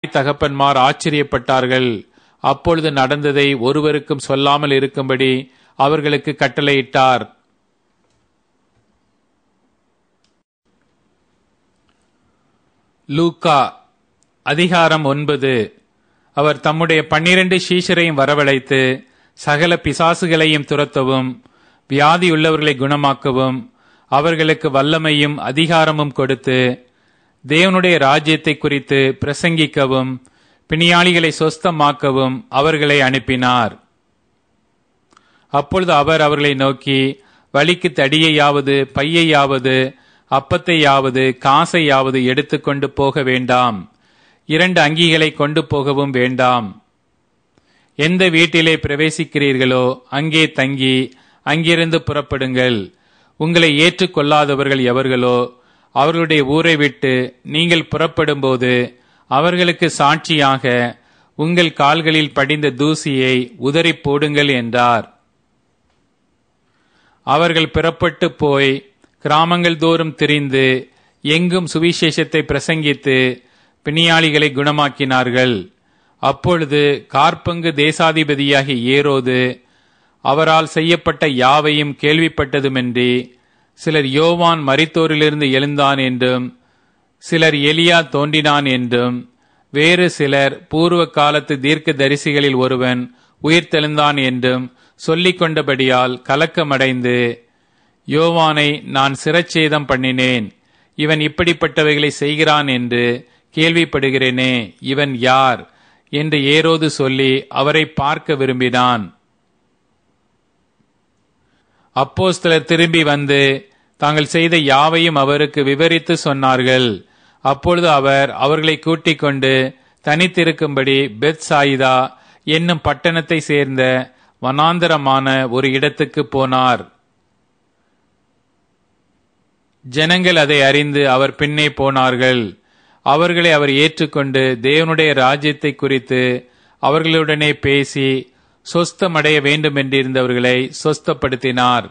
தாய் தகப்பன்மார் ஆச்சரியப்பட்டார்கள். அப்பொழுது நடந்ததை ஒருவருக்கும் சொல்லாமல் இருக்கும்படி அவர்களுக்கு கட்டளையிட்டார். லூக்கா அதிகாரம் 9. அவர் தம்முடைய 12 சீஷரையும் வரவழைத்து சகல பிசாசுகளையும் துரத்தவும் வியாதியுள்ளவர்களை குணமாக்கவும் அவர்களுக்கு வல்லமையும் அதிகாரமும் கொடுத்து தேவனுடைய ராஜ்யத்தை குறித்து பிரசங்கிக்கவும் பிணியாளிகளை சொஸ்தமாக்கவும் அவர்களை அனுப்பினார். அப்பொழுது அவர் அவர்களை நோக்கி, வழிக்கு தடியையாவது பையையாவது அப்பத்தையாவது காசையாவது எடுத்துக்கொண்டு போக வேண்டாம். 2 அங்கிகளை கொண்டு போகவும் வேண்டாம். எந்த வீட்டிலே பிரவேசிக்கிறீர்களோ அங்கே தங்கி அங்கிருந்து புறப்படுங்கள். உங்களை ஏற்றுக்கொள்ளாதவர்கள் எவர்களோ அவர்களுடைய ஊரை விட்டு நீங்கள் புறப்படும்போது அவர்களுக்கு சாட்சியாக உங்கள் கால்களில் படிந்த தூசியை உதறி போடுங்கள் என்றார். அவர்கள் புறப்பட்டு போய் கிராமங்கள் தோறும் திரிந்து எங்கும் சுவிசேஷத்தை பிரசங்கித்து பிணியாளிகளை குணமாக்கினார்கள். அப்பொழுது காற்பங்கு தேசாதிபதியாகிய ஏரோது அவரால் செய்யப்பட்ட யாவையும் கேள்விப்பட்டதுமின்றி சிலர் யோவான் மரித்தோரிலிருந்து எழுந்தான் என்றும் சிலர் எலியா தோன்றினான் என்றும் வேறு சிலர் பூர்வ காலத்து தீர்க்க தரிசிகளில் ஒருவன் உயிர்த்தெழுந்தான் என்றும் சொல்லிக் கொண்டபடியால் கலக்கமடைந்து, யோவானை நான் சிரச்சேதம் பண்ணினேன், இவன் இப்படிப்பட்டவைகளை செய்கிறான் என்று கேள்விப்படுகிறேனே, இவன் யார் என்று ஏரோது சொல்லி அவரை பார்க்க விரும்பினான். அப்போஸ்தலர் திரும்பி வந்து தாங்கள் செய்த யாவையும் அவருக்கு விவரித்து சொன்னார்கள். அப்பொழுது அவர் அவர்களை கூட்டிக் கொண்டு தனித்திருக்கும்படி பெத்சாயிதா என்னும் பட்டணத்தை சேர்ந்த வனாந்தரமான ஒரு இடத்துக்கு போனார். ஜனங்கள் அதை அறிந்து அவர் பின்னே போனார்கள். அவர்களை அவர் ஏற்றுக்கொண்டு தேவனுடைய ராஜ்யத்தை குறித்து அவர்களுடனே பேசி சொஸ்தமடைய வேண்டும் என்றிருந்தவர்களை சொஸ்தப்படுத்தினார்.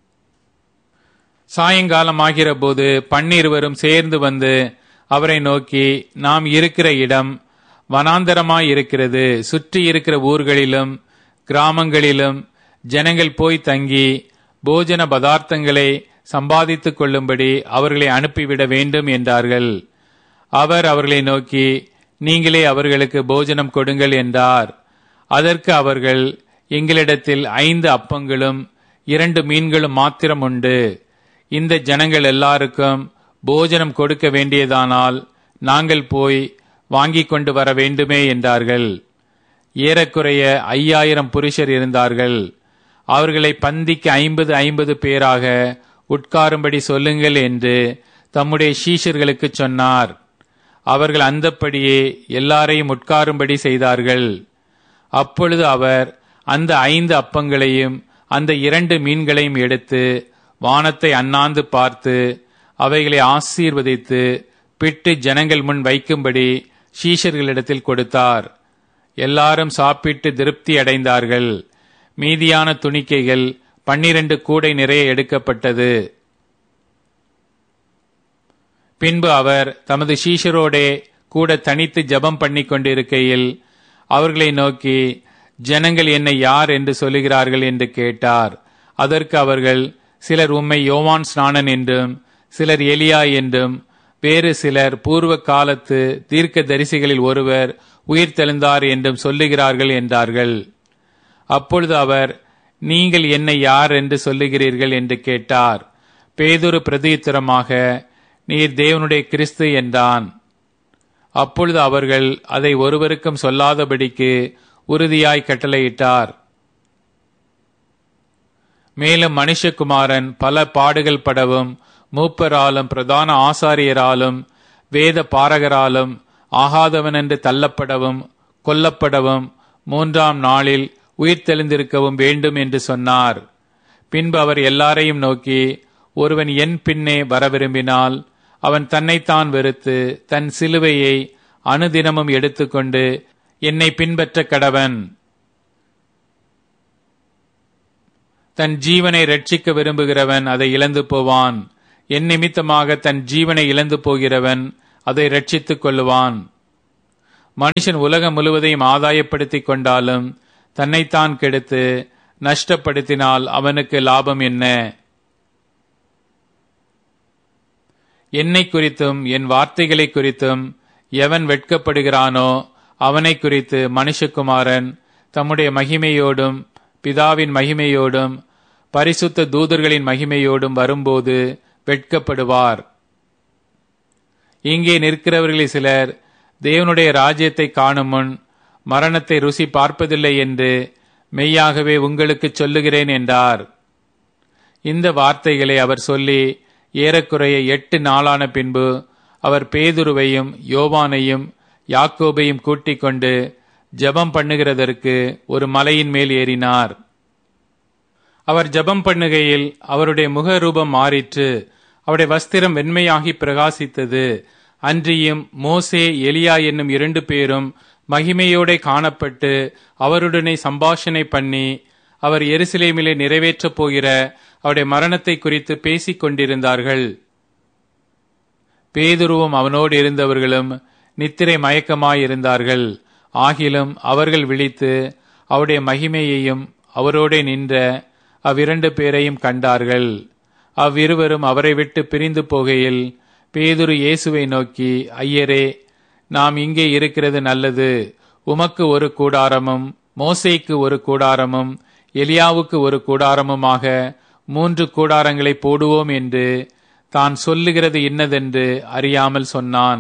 சாயங்காலமாகிற போது 12 சேர்ந்து வந்து அவரை நோக்கி, நாம் இருக்கிற இடம் வனாந்தரமாயிருக்கிறது. சுற்றி இருக்கிற ஊர்களிலும் கிராமங்களிலும் ஜனங்கள் போய் தங்கி போஜன பதார்த்தங்களை சம்பாதித்துக் கொள்ளும்படி அவர்களை அனுப்பிவிட வேண்டும் என்றார்கள். அவர் அவர்களை நோக்கி, நீங்களே அவர்களுக்கு போஜனம் கொடுங்கள் என்றார். அதற்கு அவர்கள், எங்களிடத்தில் 5 அப்பங்களும் 2 மீன்களும் மாத்திரம் உண்டு. இந்த ஜனங்கள் எல்லாருக்கும் போஜனம் கொடுக்க வேண்டியதானால் நாங்கள் போய் வாங்கிக் கொண்டு வர வேண்டுமே என்றார்கள். ஏறக்குறைய 5000 புருஷர் இருந்தார்கள். அவர்களை பந்திக்கு 50 பேராக உட்காரும்படி சொல்லுங்கள் என்று தம்முடைய சீஷர்களுக்கு சொன்னார். அவர்கள் அந்தப்படியே எல்லாரையும் உட்காரும்படி செய்தார்கள். அப்பொழுது அவர் அந்த 5 அப்பங்களையும் அந்த 2 மீன்களையும் எடுத்து வானத்தை அண்ணாந்து பார்த்து அவைகளை ஆசீர்வதித்து பிட்டு ஜனங்கள் முன் வைக்கும்படி சீஷர்களிடத்தில் கொடுத்தார். எல்லாரும் சாப்பிட்டு திருப்தி அடைந்தார்கள். மீதியான துணிக்கைகள் 12 கூடை நிறைய எடுக்கப்பட்டது. பின்பு அவர் தமது சீஷரோடே கூட தனித்து ஜெபம் பண்ணி கொண்டிருக்கையில் அவர்களை நோக்கி, ஜனங்கள் என்னை யார் என்று சொல்லுகிறார்கள் என்று கேட்டார். அதற்கு அவர்கள், சிலர் உம்மை யோவான் ஸ்நானன் என்றும் சிலர் எலியா என்றும் வேறு சிலர் பூர்வ காலத்து தீர்க்க தரிசிகளில் ஒருவர் உயிர்த்தெழுந்தார் என்றும் சொல்லுகிறார்கள் என்றார்கள். அப்பொழுது அவர், நீங்கள் என்னை யார் என்று சொல்லுகிறீர்கள் என்று கேட்டார். பேதுரு பிரதியுத்தரமாக, நீர் தேவனுடைய கிறிஸ்து என்றான். அப்பொழுது அவர்கள் அதை ஒருவருக்கும் சொல்லாதபடிக்கு உறுதியாய் கட்டளையிட்டார். மேலும் மனுஷகுமாரன் பல பாடுகள் படவும் மூப்பராலும் பிரதான ஆசாரியராலும் வேத பாரகராலும் ஆகாதவன் என்று தள்ளப்படவும் கொல்லப்படவும் 3ஆம் நாளில் உயிர்த்தெழுந்திருக்கவும் வேண்டும் என்று சொன்னார். பின்பு அவர் எல்லாரையும் நோக்கி, ஒருவன் என் பின்னே வர விரும்பினால் அவன் தன்னைத்தான் வெறுத்து தன் சிலுவையை அனுதினமும் எடுத்துக்கொண்டு என்னை பின்பற்ற கடவன். தன் ஜீவனை ரட்சிக்க விரும்புகிறவன் அதை இழந்து போவான். என் நிமித்தமாக தன் ஜீவனை இழந்து போகிறவன் அதை ரட்சித்துக் கொள்ளுவான். மனுஷன் உலகம் முழுவதையும் ஆதாயப்படுத்திக் கொண்டாலும் தன்னைத்தான் கெடுத்து நஷ்டப்படுத்தினால் அவனுக்கு லாபம் என்ன? என்னை குறித்தும் என் வார்த்தைகளை குறித்தும் எவன் வெட்கப்படுகிறானோ அவனை குறித்து மனுஷகுமாரன் தம்முடைய மகிமையோடும் பிதாவின் மகிமையோடும் பரிசுத்த தூதர்களின் மகிமையோடும் வரும்போது வெட்கப்படுவார். இங்கே நிற்கிறவர்களில் சிலர் தேவனுடைய ராஜ்யத்தை காணும் முன் மரணத்தை ருசி பார்ப்பதில்லை என்று மெய்யாகவே உங்களுக்கு சொல்லுகிறேன் என்றார். இந்த வார்த்தைகளை அவர் சொல்லி ஏறக்குறைய 8 நாளான பின்பு அவர் பேதுருவையும் யோவானையும் யாக்கோபையும் கூட்டிக் கொண்டு ஜெபம் பண்ணுகிறதற்கு ஒரு மலையின் மேல் ஏறினார். அவர் ஜெபம் பண்ணுகையில் அவருடைய முகரூபம் மாறிற்று. அவருடைய வஸ்திரம் வெண்மையாகி பிரகாசித்தது. அன்றியும் மோசே எலியா என்னும் 2 பேரும் மகிமையோടെ காணப்பட்டு அவருடனே சம்பாஷணை பண்ணி அவர் எருசலேமிலே நிறைவேற்றப் போகிற அவருடைய மரணத்தை குறித்து பேசிக் கொண்டிருந்தார்கள். பேதுருவும் அவனோடு இருந்தவர்களும் நித்திரை மயக்கமாயிருந்தார்கள். ஆகிலும் அவர்கள் விழித்து அவருடைய மகிமையையும் அவரோடே நின்ற அவ்விரண்டு பேரையும் கண்டார்கள். அவ்விருவரும் அவரை விட்டு பிரிந்து போகையில் பேதுரு இயேசுவை நோக்கி, ஐயரே, நாம் இங்கே இருக்கிறது நல்லது. உமக்கு ஒரு கூடாரமும் மோசேக்கு ஒரு கூடாரமும் எலியாவுக்கு ஒரு கூடாரமுமாக 3 கூடாரங்களை போடுவோம் என்று தான் சொல்லுகிறது இன்னதென்று அறியாமல் சொன்னான்.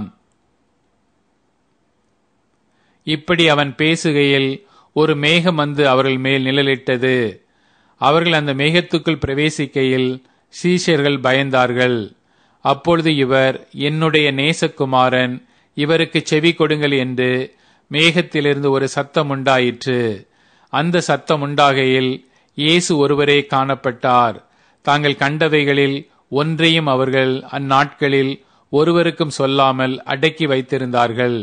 இப்படி அவன் பேசுகையில் ஒரு மேகம் வந்து அவர்கள் மேல் நிழலிட்டது. அவர்கள் அந்த மேகத்துக்குள் பிரவேசிக்கையில் சீஷர்கள் பயந்தார்கள். அப்பொழுது இவர், என்னுடைய நேசகுமாரன், இவருக்கு செவி கொடுங்கள் என்று மேகத்திலிருந்து ஒரு சத்தம் உண்டாயிற்று. அந்த சத்தம் உண்டாகையில் இயேசு ஒருவரே காணப்பட்டார். தாங்கள் கண்டவைகளில் ஒன்றையும் அவர்கள் அந்நாட்களில் ஒருவருக்கும் சொல்லாமல் அடக்கி வைத்திருந்தார்கள்.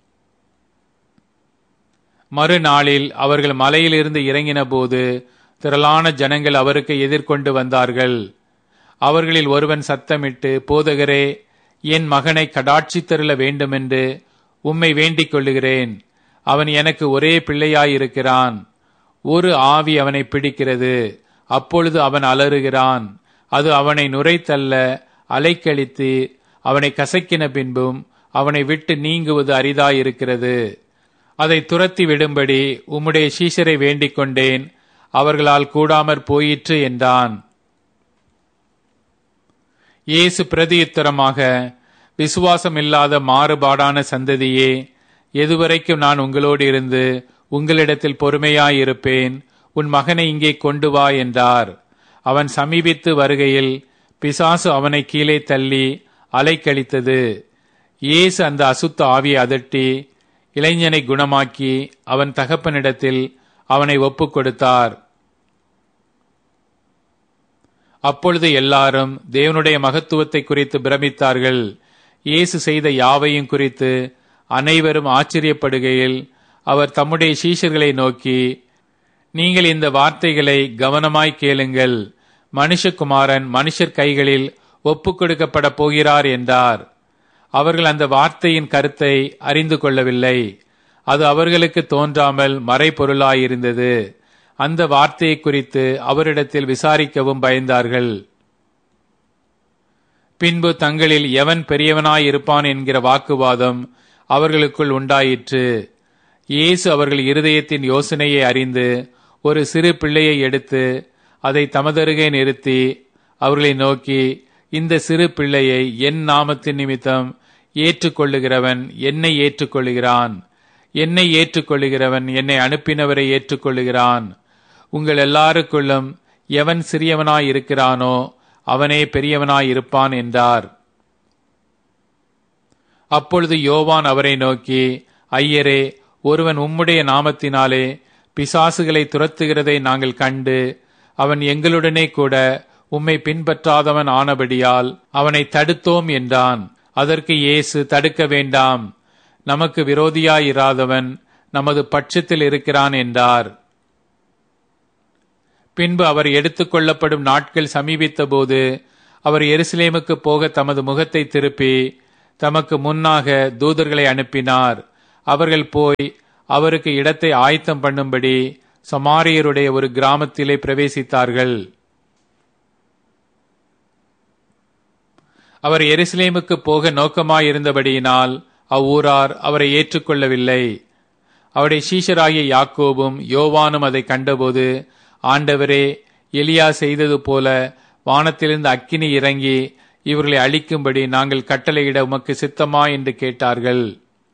மறுநாளில் அவர்கள் மலையிலிருந்து இறங்கின போது திரளான ஜனங்கள் அவருக்கு எதிர்கொண்டு வந்தார்கள். அவர்களில் ஒருவன் சத்தமிட்டு, போதகரே, என் மகனை கடாட்சித்தருள வேண்டுமென்று உம்மை வேண்டிக் கொள்ளுகிறேன். அவன் எனக்கு ஒரே பிள்ளையாயிருக்கிறான். ஒரு ஆவி அவனை பிடிக்கிறது. அப்பொழுது அவன் அலறுகிறான். அது அவனை நுரைத்தள்ள அலைக்கழித்து அவனை கசக்கின பின்பும் அவனை விட்டு நீங்குவது அரிதாயிருக்கிறது. அதை துரத்தி விடும்படி உம்முடைய சீஷரை வேண்டிக் கொண்டேன், அவர்களால் கூடாமற் போயிற்று என்றான். இயேசு பிரதியுத்தரமாக, விசுவாசம் இல்லாத மாறுபாடான சந்ததியே, எதுவரைக்கும் நான் உங்களோடு இருந்து உங்களிடத்தில் பொறுமையாயிருப்பேன்? உன் மகனை இங்கே கொண்டு வா என்றார். அவன் சமீபித்து வருகையில் பிசாசு அவனை கீழே தள்ளி அலைக்கழித்தது. இயேசு அந்த அசுத்த ஆவியை அதட்டி இளைஞனை குணமாக்கி அவன் தகப்பனிடத்தில் அவனை ஒப்புக் கொடுத்தார். அப்பொழுது எல்லாரும் தேவனுடைய மகத்துவத்தை குறித்து பிரமித்தார்கள். இயேசு செய்த யாவையும் குறித்து அனைவரும் ஆச்சரியப்படுகையில் அவர் தம்முடைய சீஷர்களை நோக்கி, நீங்கள் இந்த வார்த்தைகளை கவனமாய் கேளுங்கள். மனுஷகுமாரன் மனுஷர் கைகளில் ஒப்புக் கொடுக்கப்பட போகிறார் என்றார். அவர்கள் அந்த வார்த்தையின் கருத்தை அறிந்து கொள்ளவில்லை. அது அவர்களுக்கு தோன்றாமல் மறைபொருளாயிருந்தது. அந்த வார்த்தையை குறித்து அவரிடத்தில் விசாரிக்கவும் பயந்தார்கள். பின்பு தங்களில் எவன் பெரியவனாயிருப்பான் என்கிற வாக்குவாதம் அவர்களுக்குள் உண்டாயிற்று. இயேசு அவர்கள் இருதயத்தின் யோசனையை அறிந்து ஒரு சிறு பிள்ளையை எடுத்து அதை தமதருகே நிறுத்தி அவர்களை நோக்கி, இந்த சிறு பிள்ளையை என் நாமத்தின் நிமித்தம் ஏற்றுக்கொள்ளுகிறவன் என்னை ஏற்றுக்கொள்ளுகிறான். என்னை ஏற்றுக்கொள்ளுகிறவன் என்னை அனுப்பினவரை ஏற்றுக்கொள்ளுகிறான். உங்கள் எல்லாருக்குள்ளும் எவன் சிறியவனாயிருக்கிறானோ அவனே பெரியவனாயிருப்பான் என்றார். அப்பொழுது யோவான் அவரை நோக்கி, ஐயரே, ஒருவன் உம்முடைய நாமத்தினாலே பிசாசுகளை துரத்துகிறதை நாங்கள் கண்டு அவன் எங்களுடனே கூட உம்மை பின்பற்றாதவன் ஆனபடியால் அவனை தடுத்தோம் என்றான். அதற்கு இயேசு, தடுக்க வேண்டாம், நமக்கு விரோதியாயிராதவன் நமது பட்சத்தில் இருக்கிறான் என்றார். பின்பு அவர் எடுத்துக்கொள்ளப்படும் நாட்கள் சமீபித்த போது அவர் எருசலேமுக்கு போக தமது முகத்தை திருப்பி தமக்கு முன்னாக தூதர்களை அனுப்பினார். அவர்கள் போய் அவருக்கு இடத்தை ஆயத்தம் பண்ணும்படி சமாரியருடைய ஒரு கிராமத்திலே பிரவேசித்தார்கள். அவர் எருசலேமுக்கு போக நோக்கமாயிருந்தபடியினால் அவ்வூரார் அவரை ஏற்றுக்கொள்ளவில்லை. அவருடைய சீஷராகிய யாக்கோபும் யோவானும் அதை கண்டபோது, ஆண்டவரே, எலியா செய்தது போல வானத்திலிருந்து அக்கினி இறங்கி இவர்களை அழிக்கும்படி நாங்கள் கட்டளையிட உமக்கு சித்தமா என்று கேட்டார்கள்.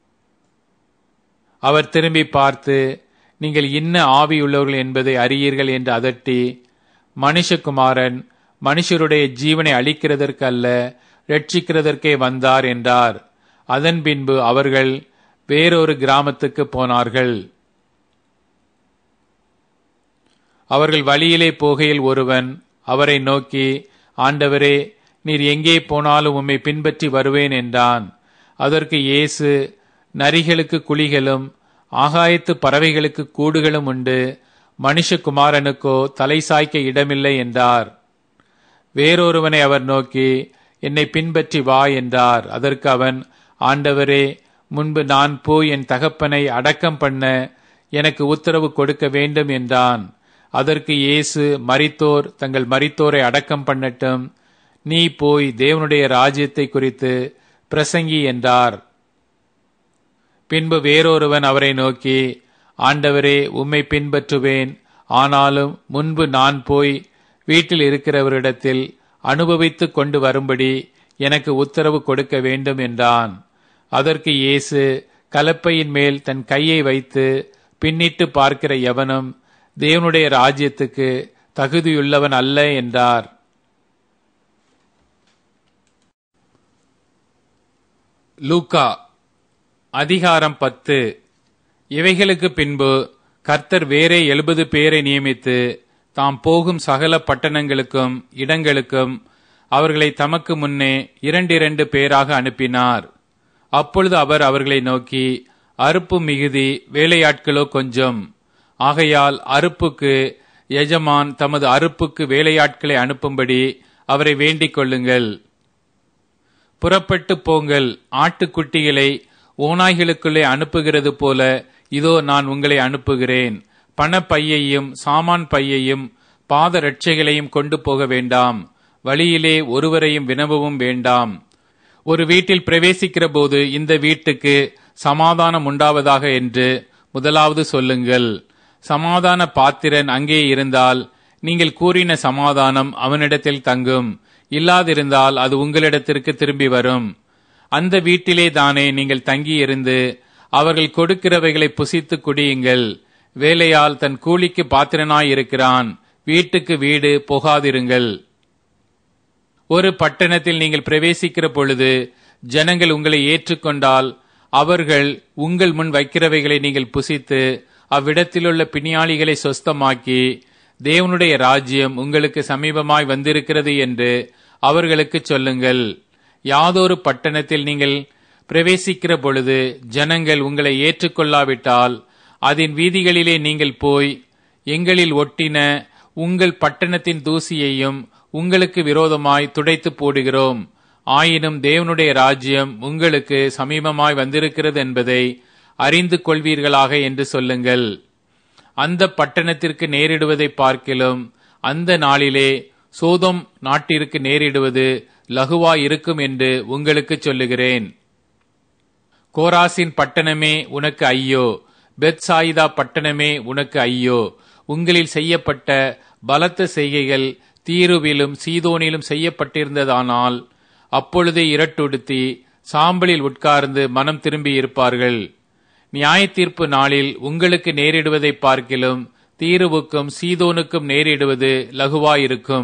அவர் திரும்பி பார்த்து, நீங்கள் இன்ன ஆவியுள்ளவர்கள் என்பதை அறியீர்கள் என்று அதட்டி, மனுஷகுமாரன் மனுஷருடைய ஜீவனை அழிக்கிறதற்கு அல்ல, ரட்சிக்கிறதற்கே வந்தார் என்றார். அதன் பின்பு அவர்கள் வேறொரு கிராமத்துக்கு போனார்கள். அவர்கள் வழியிலே போகையில் ஒருவன் அவரை நோக்கி, ஆண்டவரே, நீர் எங்கே போனாலும் உம்மை பின்பற்றி வருவேன் என்றான். அதற்கு இயேசு, நரிகளுக்கு குழிகளும் ஆகாயத்து பறவைகளுக்கு கூடுகளும் உண்டு, மனுஷகுமாரனுக்கோ தலை சாய்க்க இடமில்லை என்றார். வேறொருவனை அவர் நோக்கி, என்னை பின்பற்றி வா என்றார். அதற்கு அவன், ஆண்டவரே, முன்பு நான் போய் என் தகப்பனை அடக்கம் பண்ண எனக்கு உத்தரவு கொடுக்க வேண்டும் என்றான். அதற்கு இயேசு, மரித்தோர் தங்கள் மரித்தோரை அடக்கம் பண்ணட்டும், நீ போய் தேவனுடைய ராஜ்யத்தை குறித்து பிரசங்கி என்றார். பின்பு வேறொருவன் அவரை நோக்கி, ஆண்டவரே, உம்மை பின்பற்றுவேன், ஆனாலும் முன்பு நான் போய் வீட்டில் இருக்கிறவரிடத்தில் அனுபவித்து கொண்டு வரும்படி எனக்கு உத்தரவு கொடுக்க வேண்டும் என்றான். அதற்கு இயேசு, கலப்பையின் மேல் தன் கையை வைத்து பின்னிட்டு பார்க்கிற எவனும் தேவனுடைய ராஜ்யத்துக்கு தகுதியுள்ளவன் அல்ல என்றார். லூக்கா அதிகாரம் 10. இவைகளுக்கு பின்பு கர்த்தர் வேறே 70 பேரை நியமித்து தாம் போகும் சகல பட்டணங்களுக்கும் இடங்களுக்கும் அவர்களை தமக்கு முன்னே 2 பேராக அனுப்பினார். அப்பொழுது அவர் அவர்களை நோக்கி, அறுப்பு மிகுதி, வேலையாட்களோ கொஞ்சம். ஆகையால் அறுப்புக்கு எஜமான் தமது அறுப்புக்கு வேலையாட்களை அனுப்பும்படி அவரை வேண்டிக் கொள்ளுங்கள். புறப்பட்டு போங்கள். ஆட்டுக்குட்டிகளை ஓநாய்களுக்குள்ளே அனுப்புகிறது போல இதோ நான் உங்களை அனுப்புகிறேன். பணப்பையையும் சாமான் பையையும் பாத ரட்சைகளையும் கொண்டு போக வேண்டாம். வழியிலே ஒருவரையும் வினவவும் வேண்டாம். ஒரு வீட்டில் பிரவேசிக்கிற போது, இந்த வீட்டுக்கு சமாதானம் உண்டாவதாக என்று முதலாவது சொல்லுங்கள். சமாதான பாத்திரன் அங்கே இருந்தால் நீங்கள் கூறின சமாதானம் அவனிடத்தில் தங்கும். இல்லாதிருந்தால் அது உங்களிடத்திற்கு திரும்பி வரும். அந்த வீட்டிலே தானே நீங்கள் தங்கியிருந்து அவர்கள் கொடுக்கிறவைகளை புசித்து குடியுங்கள். வேலையால் தன் கூலிக்கு பாத்திரனாயிருக்கிறான். வீட்டுக்கு வீடு போகாதிருங்கள். ஒரு பட்டணத்தில் நீங்கள் பிரவேசிக்கிற பொழுது ஜனங்கள் உங்களை ஏற்றுக்கொண்டால் அவர்கள் உங்கள் முன் வைக்கிறவைகளை நீங்கள் புசித்து அவ்விடத்திலுள்ள பிணியாளிகளை சொஸ்தமாக்கி, தேவனுடைய ராஜ்யம் உங்களுக்கு சமீபமாய் வந்திருக்கிறது என்று அவர்களுக்கு சொல்லுங்கள். யாதொரு பட்டணத்தில் நீங்கள் பிரவேசிக்கிற பொழுது ஜனங்கள் உங்களை ஏற்றுக்கொள்ளாவிட்டால் அதன் வீதிகளிலே நீங்கள் போய், எங்களில் ஒட்டின உங்கள் பட்டணத்தின் தூசியையும் உங்களுக்கு விரோதமாய் துடைத்து போடுகிறோம். ஆயினும் தேவனுடைய ராஜ்யம் உங்களுக்கு சமீபமாய் வந்திருக்கிறது என்பதை அறிந்து கொள்வீர்களாக என்று சொல்லுங்கள். அந்த பட்டணத்திற்கு நேரிடுவதை பார்க்கிலும் அந்த நாளிலே சோதோம் நாட்டிற்கு நேரிடுவது லகுவாய் இருக்கும் என்று உங்களுக்கு சொல்லுகிறேன். கோராசின் பட்டணமே உனக்கு ஐயோ! பெத்சாயிதா பட்டணமே உனக்கு ஐயோ! உங்களில் செய்யப்பட்ட பலத்த செய்கைகள் தீருவிலும் சீதோனிலும் செய்யப்பட்டிருந்ததானால் அப்பொழுதே இரட்டுடுத்தி சாம்பலில் உட்கார்ந்து மனம் திரும்பி இருப்பார்கள். நியாய தீர்ப்பு நாளில் உங்களுக்கு நேரிடுவதை பார்க்கிலும் தீருவுக்கும் சீதோனுக்கும் நேரிடுவது லகுவாயிருக்கும்.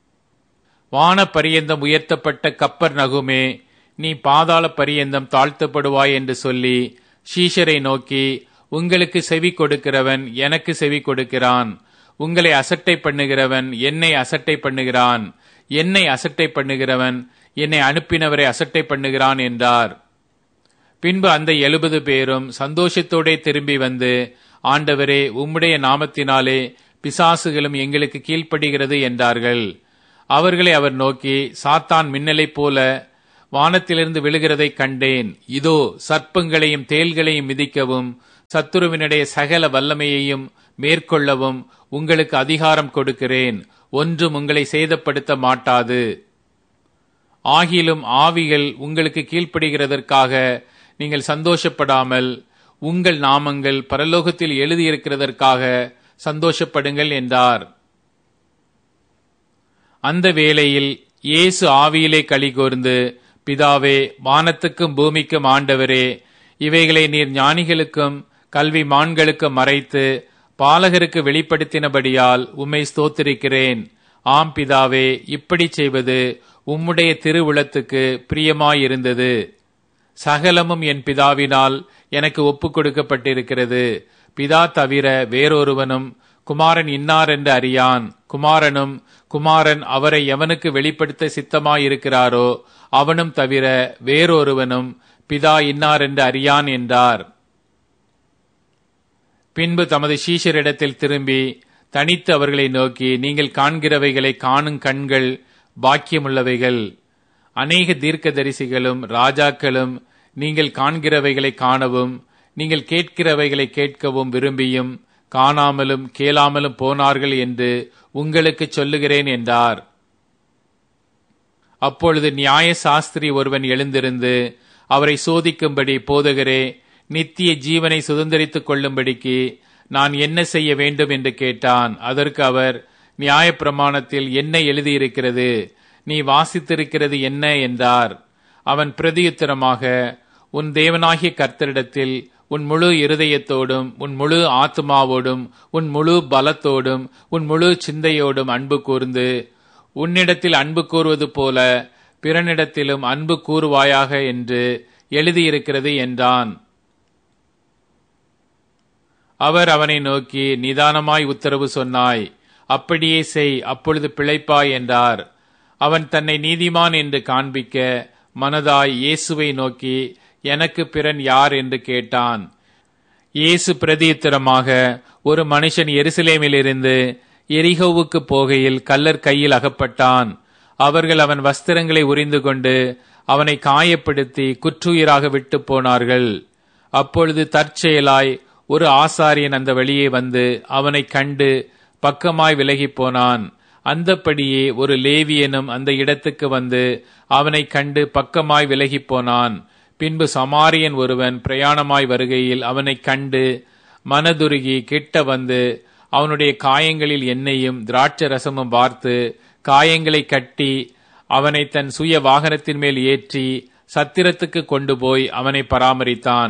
வான பரியந்தம் உயர்த்தப்பட்ட கப்பர் நகுமே, நீ பாதாள பரியந்தம் தாழ்த்தப்படுவாய் என்று சொல்லி சீஷரை நோக்கி, உங்களுக்கு செவி கொடுக்கிறவன் எனக்கு செவி கொடுக்கிறான். உங்களை அசட்டை பண்ணுகிறவன் என்னை அசட்டை பண்ணுகிறான். என்னை அசட்டை பண்ணுகிறவன் என்னை அனுப்பினவரை அசட்டை பண்ணுகிறான் என்றார். பின்பு அந்த 70 பேரும் சந்தோஷத்தோடே திரும்பி வந்து, ஆண்டவரே, உம்முடைய நாமத்தினாலே பிசாசுகளும் எங்களுக்கு கீழ்ப்படுகிறது என்றார்கள். அவர்களை அவர் நோக்கி, சாத்தான் மின்னலைப் போல வானத்திலிருந்து விழுகிறதை கண்டேன். இதோ சர்ப்பங்களையும் தேள்களையும் மிதிக்கவும் சத்துருவினுடைய சகல வல்லமையையும் மேற்கொள்ளவும் உங்களுக்கு அதிகாரம் கொடுக்கிறேன். ஒன்றும் உங்களை சேதப்படுத்த மாட்டாது. ஆகிலும் ஆவிகள் உங்களுக்கு கீழ்ப்படுகிறதற்காக நீங்கள் சந்தோஷப்படாமல் உங்கள் நாமங்கள் பரலோகத்தில் எழுதியிருக்கிறதற்காக சந்தோஷப்படுங்கள் என்றார். அந்த வேளையில் இயேசு ஆவியிலே களிகூர்ந்து, பிதாவே, வானத்துக்கும் பூமிக்கும் ஆண்டவரே, இவைகளை நீர் ஞானிகளுக்கும் கல்விமான்களுக்கும் மறைத்து பாலகருக்கு வெளிப்படுத்தினபடியால் உம்மை ஸ்தோத்திரிக்கிறேன். ஆம் பிதாவே, இப்படி செய்வது உம்முடைய திருவுளத்துக்கு பிரியமாயிருந்தது. சகலமும் என் பிதாவினால் எனக்கு ஒப்புக் கொடுக்கப்பட்டிருக்கிறது. பிதா தவிர வேறொருவனும் குமாரன் இன்னார் என்று அறியான். குமாரனும் குமாரன் அவரை எவனுக்கு வெளிப்படுத்த சித்தமாயிருக்கிறாரோ அவனும் தவிர வேறொருவனும் பிதா இன்னார் என்று அறியான் என்றார். பின்பு தமது சீஷரிடத்தில் திரும்பி தனித்து அவர்களை நோக்கி, நீங்கள் காண்கிறவைகளை காணும் கண்கள் பாக்கியமுள்ளவைகள். அநேக தீர்க்கதரிசிகளும் ராஜாக்களும் நீங்கள் காண்கிறவைகளை காணவும் நீங்கள் கேட்கிறவைகளை கேட்கவும் விரும்பியும் காணாமலும் கேளாமலும் போனார்கள் என்று உங்களுக்கு சொல்லுகிறேன் என்றார். அப்பொழுது நியாய சாஸ்திரி ஒருவன் எழுந்திருந்து அவரை சோதிக்கும்படி, போதகரே, நித்திய ஜீவனை சுதந்தரித்துக் கொள்ளும்படிக்கு நான் என்ன செய்ய வேண்டும் என்று கேட்டான். அதற்கு அவர், நியாயப்பிரமாணத்தில் என்ன எழுதியிருக்கிறது? நீ வாசித்திருக்கிறது என்ன என்றார். அவன் பிரதியுத்தரமாக, உன் தேவனாகிய கர்த்தரிடத்தில் உன் முழு இருதயத்தோடும் உன் முழு ஆத்மாவோடும் உன் முழு பலத்தோடும் உன் முழு சிந்தையோடும் அன்பு கூர்ந்து உன்னிடத்தில் அன்பு கூறுவது போல பிறனிடத்திலும் அன்பு கூறுவாயாக என்று எழுதியிருக்கிறது என்றான். அவர் அவனை நோக்கி, நிதானமாய் உத்தரவு சொன்னாய், அப்படியே செய், அப்பொழுது பிழைப்பாய் என்றார். அவன் தன்னை நீதிமான் என்று காண்பிக்க மனதாய் இயேசுவை நோக்கி, எனக்கு பிறன் யார் என்று கேட்டான். இயேசு பிரதியுத்தரமாக, ஒரு மனுஷன் எருசலேமிலிருந்து எரிகோவுக்கு போகையில் கள்ளர் கையில் அகப்பட்டான். அவர்கள் அவன் வஸ்திரங்களை உரிந்து கொண்டு அவனை காயப்படுத்தி குற்றுயிராக விட்டு போனார்கள். அப்பொழுது தற்செயலாய் ஒரு ஆசாரியன் அந்த வழியே வந்து அவனை கண்டு பக்கமாய் விலகி போனான். அந்தப்படியே ஒரு லேவியனும் அந்த இடத்துக்கு வந்து அவனை கண்டு பக்கமாய் விலகி போனான். பின்பு சமாரியன் ஒருவன் பிரயாணமாய் வருகையில் அவனை கண்டு மனதுருகி கிட்ட வந்து அவனுடைய காயங்களில் எண்ணெயும் திராட்சை ரசமும் வார்த்து காயங்களை கட்டி அவனை தன் சுய வாகனத்தின் மேல் ஏற்றி சத்திரத்துக்கு கொண்டு போய் அவனை பராமரித்தான்.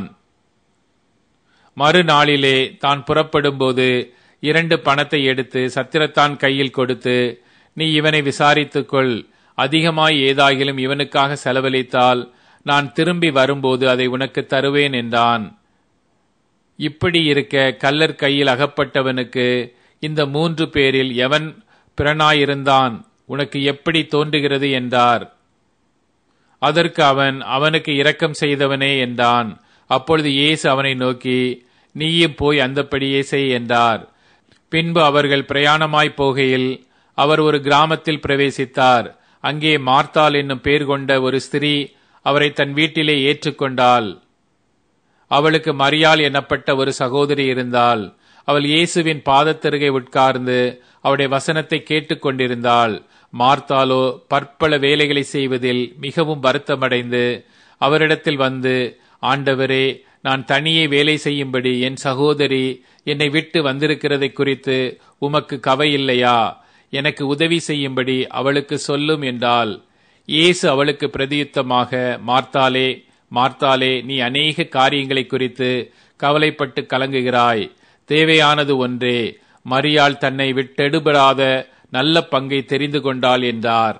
மறுநாளிலே தான் புறப்படும்போது 2 பணத்தை எடுத்து சத்திரத்தான் கையில் கொடுத்து, நீ இவனை விசாரித்துக்கொள், அதிகமாய் ஏதாகிலும் இவனுக்காக செலவழித்தால் நான் திரும்பி வரும்போது அதை உனக்கு தருவேன் என்றான். இப்படி இருக்க கள்ளர் கையில் அகப்பட்டவனுக்கு இந்த 3 பேரில் எவன் பிறனாயிருந்தான் உனக்கு எப்படி தோன்றுகிறது என்றார். அதற்கு அவன், அவனுக்கு இரக்கம் செய்தவனே என்றான். அப்பொழுது இயேசு அவனை நோக்கி, நீயும் போய் அந்தப்படியே செய் என்றார். பின்பு அவர்கள் பிரயாணமாய் போகையில் அவர் ஒரு கிராமத்தில் பிரவேசித்தார். அங்கே மார்த்தாள் என்னும் பேர் கொண்ட ஒரு ஸ்திரீ அவரை தன் வீட்டிலே ஏற்றுக்கொண்டாள். அவளுக்கு மரியாள் எனப்பட்ட ஒரு சகோதரி இருந்தாள். அவள் இயேசுவின் பாதத்தருகே உட்கார்ந்து அவருடைய வசனத்தை கேட்டுக்கொண்டிருந்தாள். மார்த்தாளோ பற்பல வேலைகளை செய்வதில் மிகவும் வருத்தமடைந்து அவரிடத்தில் வந்து, ஆண்டவரே, நான் தனியே வேலை செய்யும்படி என் சகோதரி என்னை விட்டு வந்திருக்கிறதை குறித்து உமக்கு கவையில்லையா? எனக்கு உதவி செய்யும்படி அவளுக்கு சொல்லும் என்றாள். இயேசு அவளுக்கு பிரதியுத்தமாக, மார்த்தாளே, மார்த்தாளே, நீ அநேக காரியங்களை குறித்து கவலைப்பட்டு கலங்குகிறாய். தேவையானது ஒன்றே. மரியாள் தன்னை விட்டெடுபடாத நல்ல பங்கை தெரிந்து கொண்டாள் என்றார்.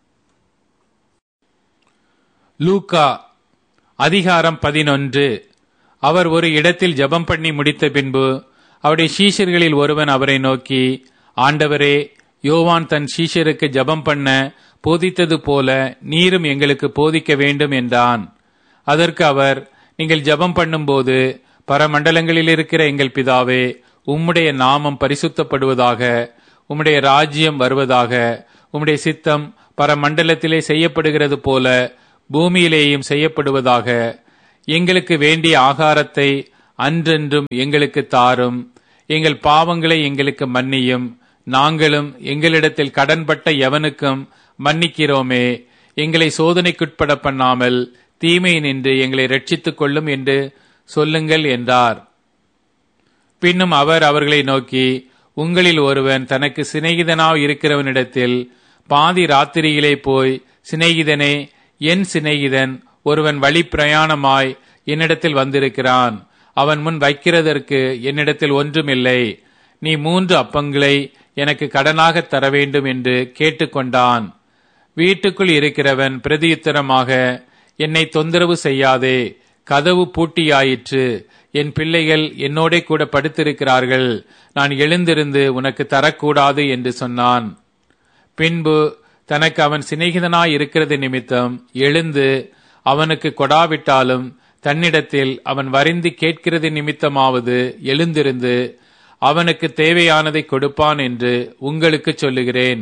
லூக்கா அதிகாரம் 11. அவர் ஒரு இடத்தில் ஜெபம் பண்ணி முடித்த பின்பு அவருடைய சீஷர்களில் ஒருவன் அவரை நோக்கி, ஆண்டவரே, யோவான் தன் சீஷருக்கு ஜெபம் பண்ண போதித்தது போல நீரும் எங்களுக்கு போதிக்க வேண்டும் என்றான். அதற்கு அவர், நீங்கள் ஜெபம் பண்ணும்போது, பரமண்டலங்களில் இருக்கிற எங்கள் பிதாவே, உம்முடைய நாமம் பரிசுத்தப்படுவதாக, உம்முடைய ராஜ்யம் வருவதாக, உம்முடைய சித்தம் பரமண்டலத்திலே செய்யப்படுகிறது போல பூமியிலேயும் செய்யப்படுவதாக. எங்களுக்கு வேண்டிய ஆகாரத்தை அன்றென்றும் எங்களுக்கு தாரும். எங்கள் பாவங்களை எங்களுக்கு மன்னியும். நாங்களும் எங்களிடத்தில் கடன்பட்ட எவனுக்கும் மன்னிக்கிறோமே. எங்களை சோதனைக்குட்பட பண்ணாமல் தீமை நின்று எங்களை ரட்சித்துக் கொள்ளும் என்று சொல்லுங்கள் என்றார். பின்னும் அவர் அவர்களை நோக்கி, உங்களில் ஒருவன் தனக்கு சிநேகிதனாய் இருக்கிறவனிடத்தில் பாதி ராத்திரியிலே போய், சிநேகிதனே, என் சிநேகிதன் ஒருவன் வழி பிரயாணமாய் என்னிடத்தில் வந்திருக்கிறான். அவன் முன் வைக்கிறதற்கு என்னிடத்தில் ஒன்றுமில்லை. நீ 3 அப்பங்களை எனக்கு கடனாக தர வேண்டும் என்று கேட்டுக்கொண்டான். வீட்டுக்குள் இருக்கிறவன் பிரதியுத்தரமாக, என்னை தொந்தரவு செய்யாதே, கதவு பூட்டியாயிற்று, என் பிள்ளைகள் என்னோடே கூட படுத்திருக்கிறார்கள், நான் எழுந்திருந்து உனக்கு தரக்கூடாது என்று சொன்னான். பின்பு தனக்கு அவன் சிநேகிதனாய் இருக்கிறது நிமித்தம் எழுந்து அவனுக்கு கொடாவிட்டாலும் தன்னிடத்தில் அவன் வருந்தி கேட்கிறது நிமித்தமாவது எழுந்திருந்து அவனுக்கு தேவையானதை கொடுப்பான் என்று உங்களுக்கு சொல்லுகிறேன்.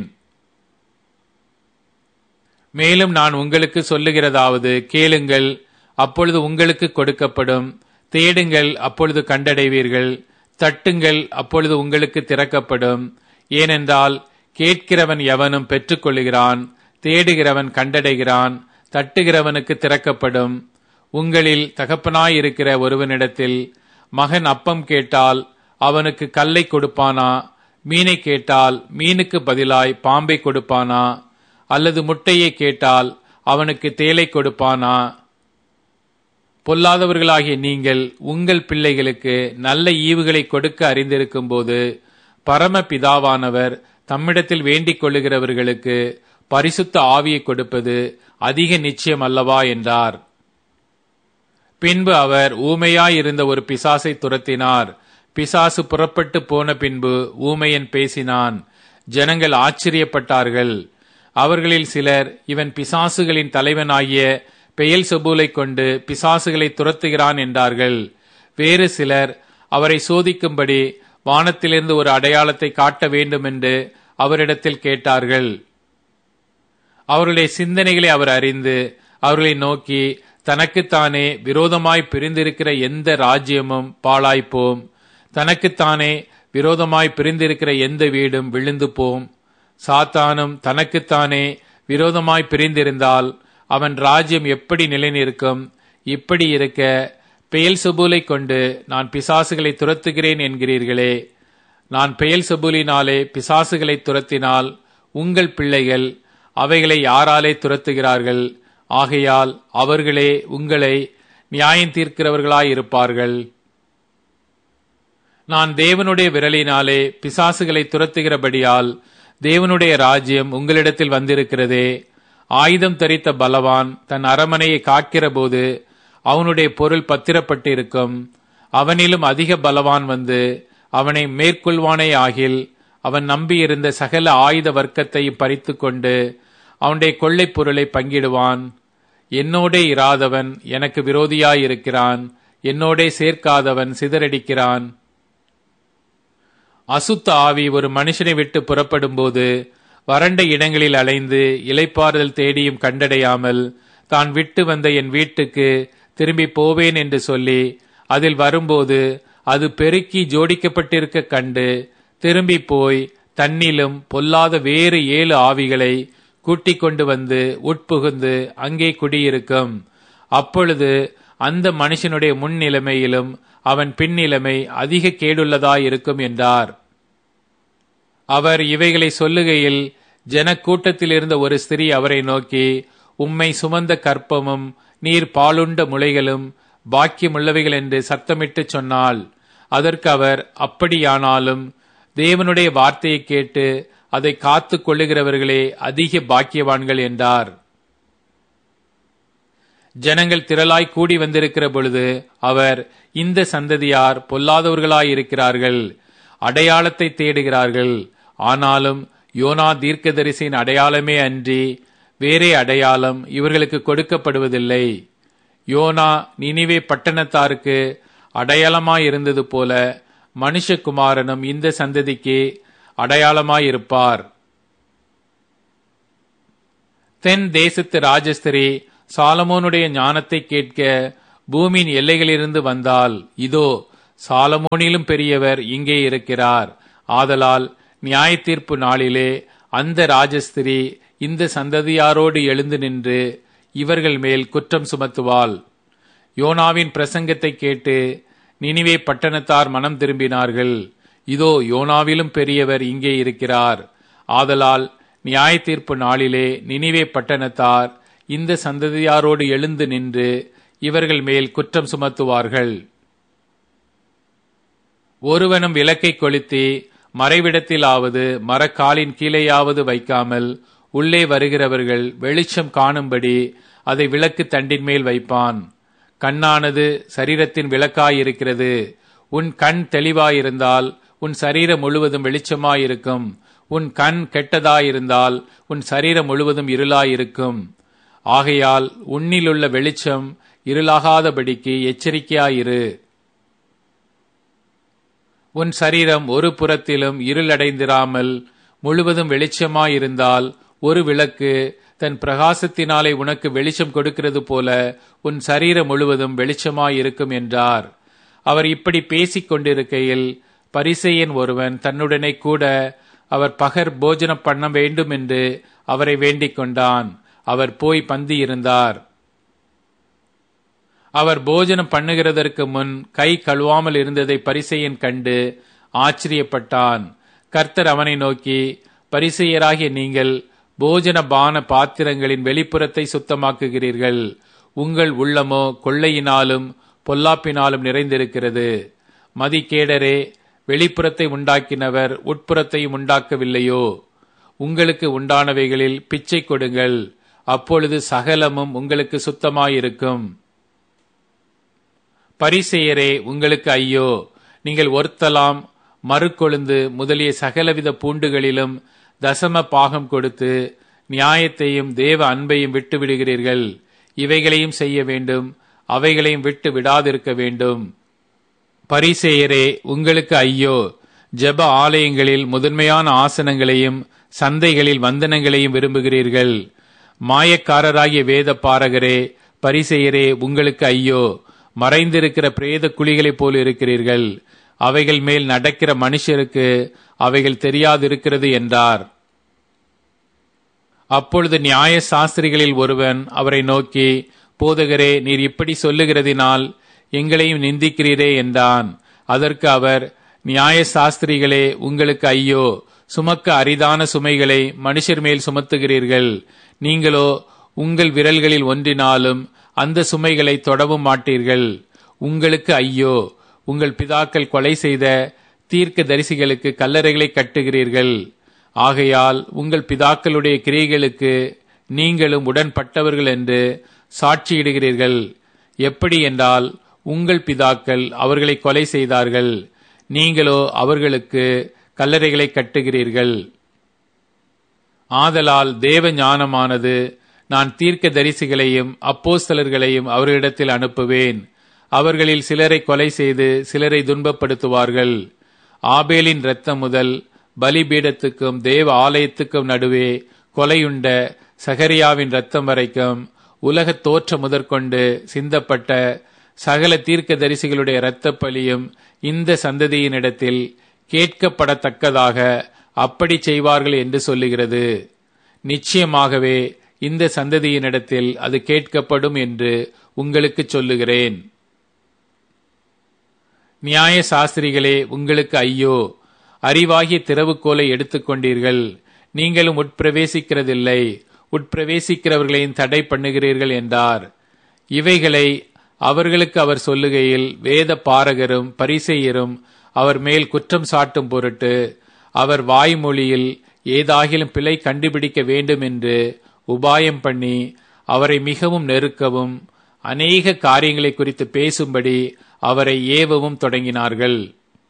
மேலும் நான் உங்களுக்கு சொல்லுகிறதாவது, கேளுங்கள், அப்பொழுது உங்களுக்கு கொடுக்கப்படும். தேடுங்கள், அப்பொழுது கண்டடைவீர்கள். தட்டுங்கள், அப்பொழுது உங்களுக்கு திறக்கப்படும். ஏனென்றால் கேட்கிறவன் எவனும் பெற்றுக்கொள்கிறான், தேடுகிறவன் கண்டடைகிறான், தட்டுகிறவனுக்கு திறக்கப்படும். உங்களில் தகப்பனாயிருக்கிற ஒருவனிடத்தில் மகன் அப்பம் கேட்டால் அவனுக்கு கல்லை கொடுப்பானா? மீனை கேட்டால் மீனுக்கு பதிலாய் பாம்பை கொடுப்பானா? அல்லது முட்டையை கேட்டால் அவனுக்கு தேலை கொடுப்பானா? பொல்லாதவர்களாகிய நீங்கள் உங்கள் பிள்ளைகளுக்கு நல்ல ஈவுகளை கொடுக்க அறிந்திருக்கும் போது பரமபிதாவானவர் தம்மிடத்தில் வேண்டிக் கொள்ளுகிறவர்களுக்கு பரிசுத்த ஆவியை கொடுப்பது அதிக நிச்சயம் அல்லவா என்றார். பின்பு அவர் ஊமையாயிருந்த ஒரு பிசாசை துரத்தினார். பிசாசு புறப்பட்டு போன பின்பு ஊமையன் பேசினான். ஜனங்கள் ஆச்சரியப்பட்டார்கள். அவர்களில் சிலர், இவன் பிசாசுகளின் தலைவனாகிய பெயல்செபூலை கொண்டு பிசாசுகளை துரத்துகிறான் என்றார்கள். வேறு சிலர், அவரை சோதிக்கும்படி வானத்திலிருந்து ஒரு அடையாளத்தை காட்ட வேண்டும் என்று அவரிடத்தில் கேட்டார்கள். அவருடைய சிந்தனைகளை அவர் அறிந்து அவர்களை நோக்கி, தனக்குத்தானே விரோதமாய் பிரிந்திருக்கிற எந்த ராஜ்யமும் பாழாய்ப்போம், தனக்குத்தானே விரோதமாய் பிரிந்திருக்கிற எந்த வீடும் விழுந்து போம். சாத்தானும் தனக்குத்தானே விரோதமாய் பிரிந்திருந்தால் அவன் ராஜ்யம் எப்படி நிலைநிற்கும்? இப்படி இருக்க பெயல்செபூலை கொண்டு நான் பிசாசுகளை துரத்துகிறேன் என்கிறீர்களே. நான் பெயல்செபூலினாலே பிசாசுகளை துரத்தினால் உங்கள் பிள்ளைகள் அவைகளை யாராலே துரத்துகிறார்கள்? ஆகையால் அவர்களே உங்களை நியாயம் தீர்க்கிறவர்களாயிருப்பார்கள். நான் தேவனுடைய விரலினாலே பிசாசுகளை துரத்துகிறபடியால் தேவனுடைய ராஜ்யம் உங்களிடத்தில் வந்திருக்கிறதே. ஆயுதம் தரித்த பலவான் தன் அரமனையை காக்கிற போது அவனுடைய பொருள் பத்திரப்பட்டு இருக்கும். அவனிலும் அதிக பலவான் வந்து அவனை மேற்கொள்வானே ஆகில் அவன் நம்பியிருந்த சகல ஆயுத வர்க்கத்தையும் பறித்து கொண்டு அவனுடைய கொள்ளைப் பொருளை பங்கிடுவான். என்னோடே இராதவன் எனக்கு விரோதியாயிருக்கிறான், என்னோடே சேர்க்காதவன் சிதறடிக்கிறான். அசுத்த ஆவி ஒரு மனுஷனை விட்டு புறப்படும் போது வறண்ட இடங்களில் அலைந்து இளைப்பாறுதல் தேடியும் கண்டடையாமல் தான் விட்டு வந்த என் வீட்டுக்கு திரும்பி போவேன் என்று சொல்லி அதில் வரும்போது அது பெருக்கி ஜோடிக்கப்பட்டிருக்க கண்டு திரும்பி போய் தன்னிலும் பொல்லாத வேறு 7 ஆவிகளை கூட்டிக் கொண்டு வந்து உட்புகுந்து அங்கே குடியிருக்கும். அப்பொழுது அந்த மனுஷனுடைய முன்னிலைமையிலும் அவன் பின்னிலைமை அதிக கேடுள்ளதாயிருக்கும் என்றார். அவர் இவைகளை சொல்லுகையில் ஜனக்கூட்டத்தில் இருந்த ஒரு ஸ்திரீ அவரை நோக்கி, உம்மை சுமந்த கற்பமும் நீர் பாலுண்ட முளைகளும் பாக்கியமுள்ளவைகள் என்று சத்தமிட்டு சொன்னாள். அதற்கு அவர், அப்படியானாலும் தேவனுடைய வார்த்தையை கேட்டு அதை காத்து கொள்ளுகிறவர்களே அதிக பாக்கியவான்கள் என்றார். ஜனங்கள் திரளாய் கூடி வந்திருக்கிற பொழுது அவர், இந்த சந்ததியார் பொல்லாதவர்களாயிருக்கிறார்கள், அடையாளத்தை தேடுகிறார்கள். ஆனாலும் யோனா தீர்க்கதரிசியின் அடையாளமே அன்றி வேறே அடையாளம் இவர்களுக்கு கொடுக்கப்படுவதில்லை. யோனா நினிவே பட்டணத்தாருக்கு அடையாளமாயிருந்தது போல மனுஷகுமாரனும் இந்த சந்ததிக்கு அடையாளமாயிருப்பார். தென் தேசத்து ராஜஸ்திரி சாலமோனுடைய ஞானத்தை கேட்க பூமியின் எல்லைகளிலிருந்து வந்தால், இதோ சாலமோனிலும் பெரியவர் இங்கே இருக்கிறார். ஆதலால் நியாயத்தீர்ப்பு நாளிலே அந்த ராஜஸ்திரி இந்த சந்ததியாரோடு எழுந்து நின்று இவர்கள் மேல் குற்றம் சுமத்துவாள். யோனாவின் பிரசங்கத்தை கேட்டு நினிவே பட்டணத்தார் மனம் திரும்பினார்கள். இதோ யோனாவிலும் பெரியவர் இங்கே இருக்கிறார். ஆதலால் நியாயத்தீர்ப்பு நாளிலே நினிவே பட்டணத்தார் இந்த சந்ததியாரோடு எழுந்து நின்று இவர்கள் மேல் குற்றம் சுமத்துவார்கள். ஒருவனும் விளக்கை கொளுத்தி மறைவிடத்திலாவது மரக்காலின் கீழேயாவது வைக்காமல் உள்ளே வருகிறவர்கள் வெளிச்சம் காணும்படி அதை விளக்கு தண்டின் மேல் வைப்பான். கண்ணானது சரீரத்தின் விளக்காயிருக்கிறது. உன் கண் தெளிவாயிருந்தால் உன் சரீரம் முழுவதும் வெளிச்சமாயிருக்கும். உன் கண் கெட்டதாயிருந்தால் உன் சரீரம் முழுவதும் இருளாயிருக்கும். ஆகையால் உன்னிலுள்ள வெளிச்சம் இருளாகாதபடிக்கு எச்சரிக்கையாயிரு. உன் சரீரம் ஒரு புறத்திலும் இருளடைந்திராமல் முழுவதும் வெளிச்சமாயிருந்தால், ஒரு விளக்கு தன் பிரகாசத்தினாலே உனக்கு வெளிச்சம் கொடுக்கிறது போல உன் சரீரம் முழுவதும் வெளிச்சமாயிருக்கும் என்றார். அவர் இப்படி பேசிக் கொண்டிருக்கையில் பரிசேயன் ஒருவன் தன்னுடனே கூட அவர் பகர் போஜனம் பண்ண வேண்டும் என்று அவரை வேண்டிக் கொண்டான். அவர் போய் பந்தி இருந்தார். அவர் போஜனம் பண்ணுகிறதற்கு முன் கை கழுவாமல் இருந்ததை பரிசேயன் கண்டு ஆச்சரியப்பட்டான். கர்த்தர் அவனை நோக்கி, பரிசேயராகிய நீங்கள் போஜன பான பாத்திரங்களின் வெளிப்புறத்தை சுத்தமாக்குகிறீர்கள், உங்கள் உள்ளமோ கொள்ளையினாலும் பொல்லாப்பினாலும் நிறைந்திருக்கிறது. மதிகேடரே, வெளிப்புறத்தை உண்டாக்கினவர் உட்புறத்தையும் உண்டாக்கவில்லையோ? உங்களுக்கு உண்டானவைகளில் பிச்சை கொடுங்கள், அப்பொழுது சகலமும் உங்களுக்கு சுத்தமாயிருக்கும். பரிசேயரே, உங்களுக்கு ஐயோ! நீங்கள் ஒர்த்தலாம், மறுக்கொழுந்து முதலிய சகலவித பூண்டுகளிலும் தசம பாகம் கொடுத்து நியாயத்தையும் தேவ அன்பையும் விட்டு விடுகிறீர்கள். இவைகளையும் செய்ய வேண்டும், அவைகளையும் விட்டு விடாதிருக்க வேண்டும். பரிசேயரே, உங்களுக்கு ஐயோ! ஜெப ஆலயங்களில் முதன்மையான ஆசனங்களையும் சந்தைகளில் வந்தனங்களையும் விரும்புகிறீர்கள். மாயக்காரராகிய வேத பாரகரே, பரிசேயரே, உங்களுக்கு ஐயோ! மறைந்திருக்கிற பிரேத குழிகளைப் போல் இருக்கிறீர்கள். அவைகள் மேல் நடக்கிற மனுஷருக்கு அவைகள் தெரியாதிருக்கிறது என்றார். அப்பொழுது நியாய சாஸ்திரிகளில் ஒருவன் அவரை நோக்கி, போதகரே, நீர் இப்படி சொல்லுகிறதினால் எங்களையும் நிந்திக்கிறீரே என்றான். அதற்கு அவர், நியாய சாஸ்திரிகளே, உங்களுக்கு ஐயோ! சுமக்க அரிதான சுமைகளை மனுஷர் மேல் சுமத்துகிறீர்கள். நீங்களோ உங்கள் விரல்களில் ஒன்றினாலும் அந்த சுமைகளை தொடவும் மாட்டீர்கள். உங்களுக்கு ஐயோ! உங்கள் பிதாக்கள் கொலை செய்த தீர்க்க தரிசிகளுக்கு கல்லறைகளை கட்டுகிறீர்கள். ஆகையால் உங்கள் பிதாக்களுடைய கிரியைகளுக்கு நீங்களும் உடன்பட்டவர்கள் என்று சாட்சியிடுகிறீர்கள். எப்படி என்றால், உங்கள் பிதாக்கள் அவர்களை கொலை செய்தார்கள், நீங்களோ அவர்களுக்கு கல்லறைகளை கட்டுகிறீர்கள். ஆதலால் தேவ ஞானமானது, நான் தீர்க்க தரிசிகளையும் அப்போஸ்தலர்களையும் அவர்களிடத்தில் அனுப்புவேன். அவர்களில் சிலரை கொலை செய்து சிலரை துன்பப்படுத்துவார்கள். ஆபேலின் இரத்தம் முதல் பலிபீடத்துக்கும் தேவ ஆலயத்துக்கும் நடுவே கொலையுண்ட சகரியாவின் இரத்தம் வரைக்கும் உலகத் தோற்றம் முதற்கொண்டு சிந்தப்பட்ட சகல தீர்க்க தரிசிகளுடைய இரத்த பலியும் இந்த சந்ததியினிடத்தில் கேட்கப்படத்தக்கதாக அப்படி செய்வார்கள் என்று சொல்லுகிறது. நிச்சயமாகவே இந்த சந்ததியினிடத்தில் அது கேட்கப்படும் என்று உங்களுக்கு சொல்லுகிறேன். நியாய சாஸ்திரிகளே, உங்களுக்கு ஐயோ! அறிவாகிய திறவுகோலை எடுத்துக்கொண்டீர்கள், நீங்களும் உட்பிரவேசிக்கிறதில்லை, உட்பிரவேசிக்கிறவர்களையும் தடை பண்ணுகிறீர்கள் என்றார். இவைகளை அவர்களுக்கு அவர் சொல்லுகையில் வேத பாரகரும் பரிசேயரும் அவர் மேல் குற்றம் சாட்டும் பொருட்டு அவர் வாய்மொழியில் ஏதாகிலும் பிழை கண்டுபிடிக்க வேண்டும் என்று உபாயம் பண்ணி அவரை மிகவும் நெருக்கவும் அநேக காரியங்களை குறித்து பேசும்படி அவரை ஏவவும் தொடங்கினார்கள்.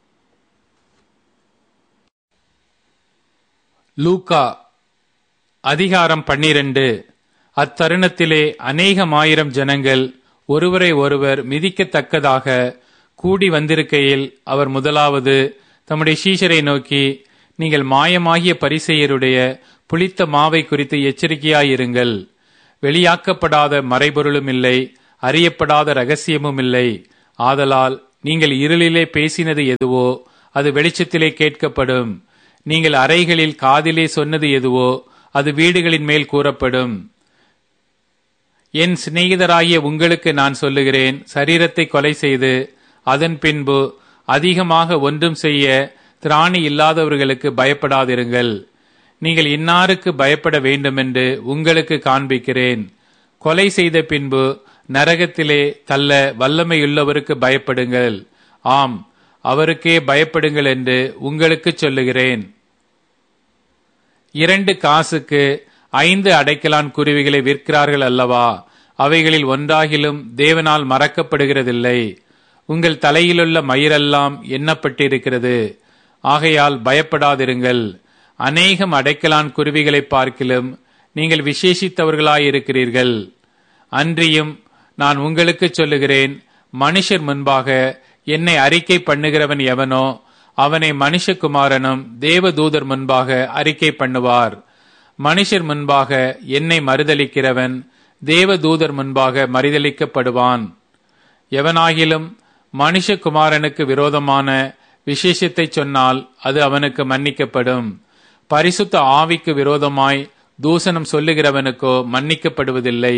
லூக்கா அதிகாரம் 12. அத்தருணத்திலே அநேகமாயிரம் ஜனங்கள் ஒருவரை ஒருவர் மிதிக்கத்தக்கதாக கூடி வந்திருக்கையில் அவர் முதலாவது தம்முடைய சீஷரை நோக்கி, நீங்கள் மாயமாகிய பரிசேயருடைய புளித்த மாவை குறித்து எச்சரிக்கையாயிருங்கள். வெளியாக்கப்படாத மறைபொருளும் இல்லை, அறியப்படாத இரகசியமும் இல்லை. ஆதலால் நீங்கள் இருளிலே பேசினது எதுவோ அது வெளிச்சத்திலே கேட்கப்படும். நீங்கள் அறைகளில் காதிலே சொன்னது எதுவோ அது வீடுகளின் மேல் கூறப்படும். என் சிநேகிதராகிய உங்களுக்கு நான் சொல்லுகிறேன், சரீரத்தை கொலை செய்து அதன் பின்பு அதிகமாக ஒன்றும் செய்ய திராணி இல்லாதவர்களுக்கு பயப்படாதிருங்கள். நீங்கள் இன்னாருக்கு பயப்பட வேண்டுமென்று உங்களுக்கு காண்பிக்கிறேன். கொலை செய்த பின்பு நரகத்திலே தள்ள வல்லமையுள்ளவருக்கு பயப்படுங்கள். ஆம், அவருக்கே பயப்படுங்கள் என்று உங்களுக்கு சொல்லுகிறேன். 2 காசுக்கு 5 அடைக்கலான் குருவிகளை விற்கிறார்கள் அல்லவா? அவைகளில் ஒன்றாகிலும் தேவனால் மறக்கப்படுகிறதில்லை. உங்கள் தலையிலுள்ள மயிரெல்லாம் எண்ணப்பட்டிருக்கிறது. ஆகையால் பயப்படாதிருங்கள். அநேகம் அடைக்கலான் குருவிகளை பார்க்கிலும் நீங்கள் விசேஷித்தவர்களாயிருக்கிறீர்கள். அன்றியும் நான் உங்களுக்கு சொல்லுகிறேன், மனுஷர் முன்பாக என்னை அறிக்கை பண்ணுகிறவன் எவனோ அவனை மனுஷகுமாரனும் தேவதூதர் முன்பாக அறிக்கை பண்ணுவார். மனுஷர் முன்பாக என்னை மறுதலிக்கிறவன் தேவதூதர் முன்பாக மறுதலிக்கப்படுவான். எவனாகிலும் மனுஷகுமாரனுக்கு விரோதமான விசேஷத்தை சொன்னால் அது அவனுக்கு மன்னிக்கப்படும். பரிசுத்த ஆவிக்கு விரோதமாய் தூசணம் சொல்லுகிறவனுக்கோ மன்னிக்கப்படுவதில்லை.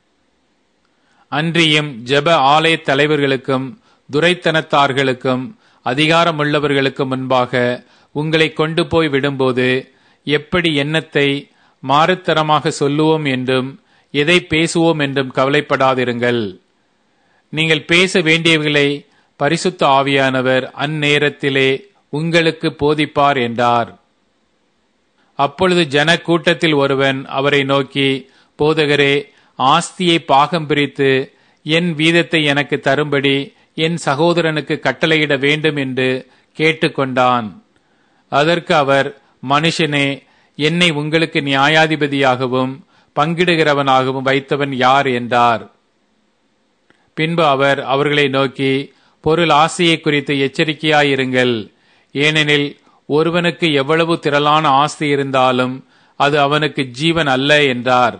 அன்றியும் ஜெப ஆலய தலைவர்களுக்கும் துரைத்தனத்தார்களுக்கும் அதிகாரமுள்ளவர்களுக்கு முன்பாக உங்களை கொண்டு போய் விடும்போது எப்படி எண்ணத்தை மாறுத்தரமாக சொல்லுவோம் என்றும் எதை பேசுவோம் என்றும் கவலைப்படாதிருங்கள். நீங்கள் பேச வேண்டியவர்களை பரிசுத்த ஆவியானவர் அந்நேரத்திலே உங்களுக்கு போதிப்பார் என்றார். அப்பொழுது ஜன கூட்டத்தில் ஒருவன் அவரை நோக்கி, போதகரே, ஆஸ்தியை பாகம் பிரித்து என் வீதத்தை எனக்கு தரும்படி என் சகோதரனுக்கு கட்டளையிட வேண்டும் என்று கேட்டுக்கொண்டான். அதற்கு அவர், மனுஷனே, என்னை உங்களுக்கு நியாயாதிபதியாகவும் பங்கிடுகிறவனாகவும் வைத்தவன் யார் என்றார். பின்பு அவர் அவர்களை நோக்கி, பொருள் ஆசையை குறித்து எச்சரிக்கையாயிருங்கள். ஏனெனில் ஒருவனுக்கு எவ்வளவு திரளான ஆஸ்தி இருந்தாலும் அது அவனுக்கு ஜீவன் அல்ல என்றார்.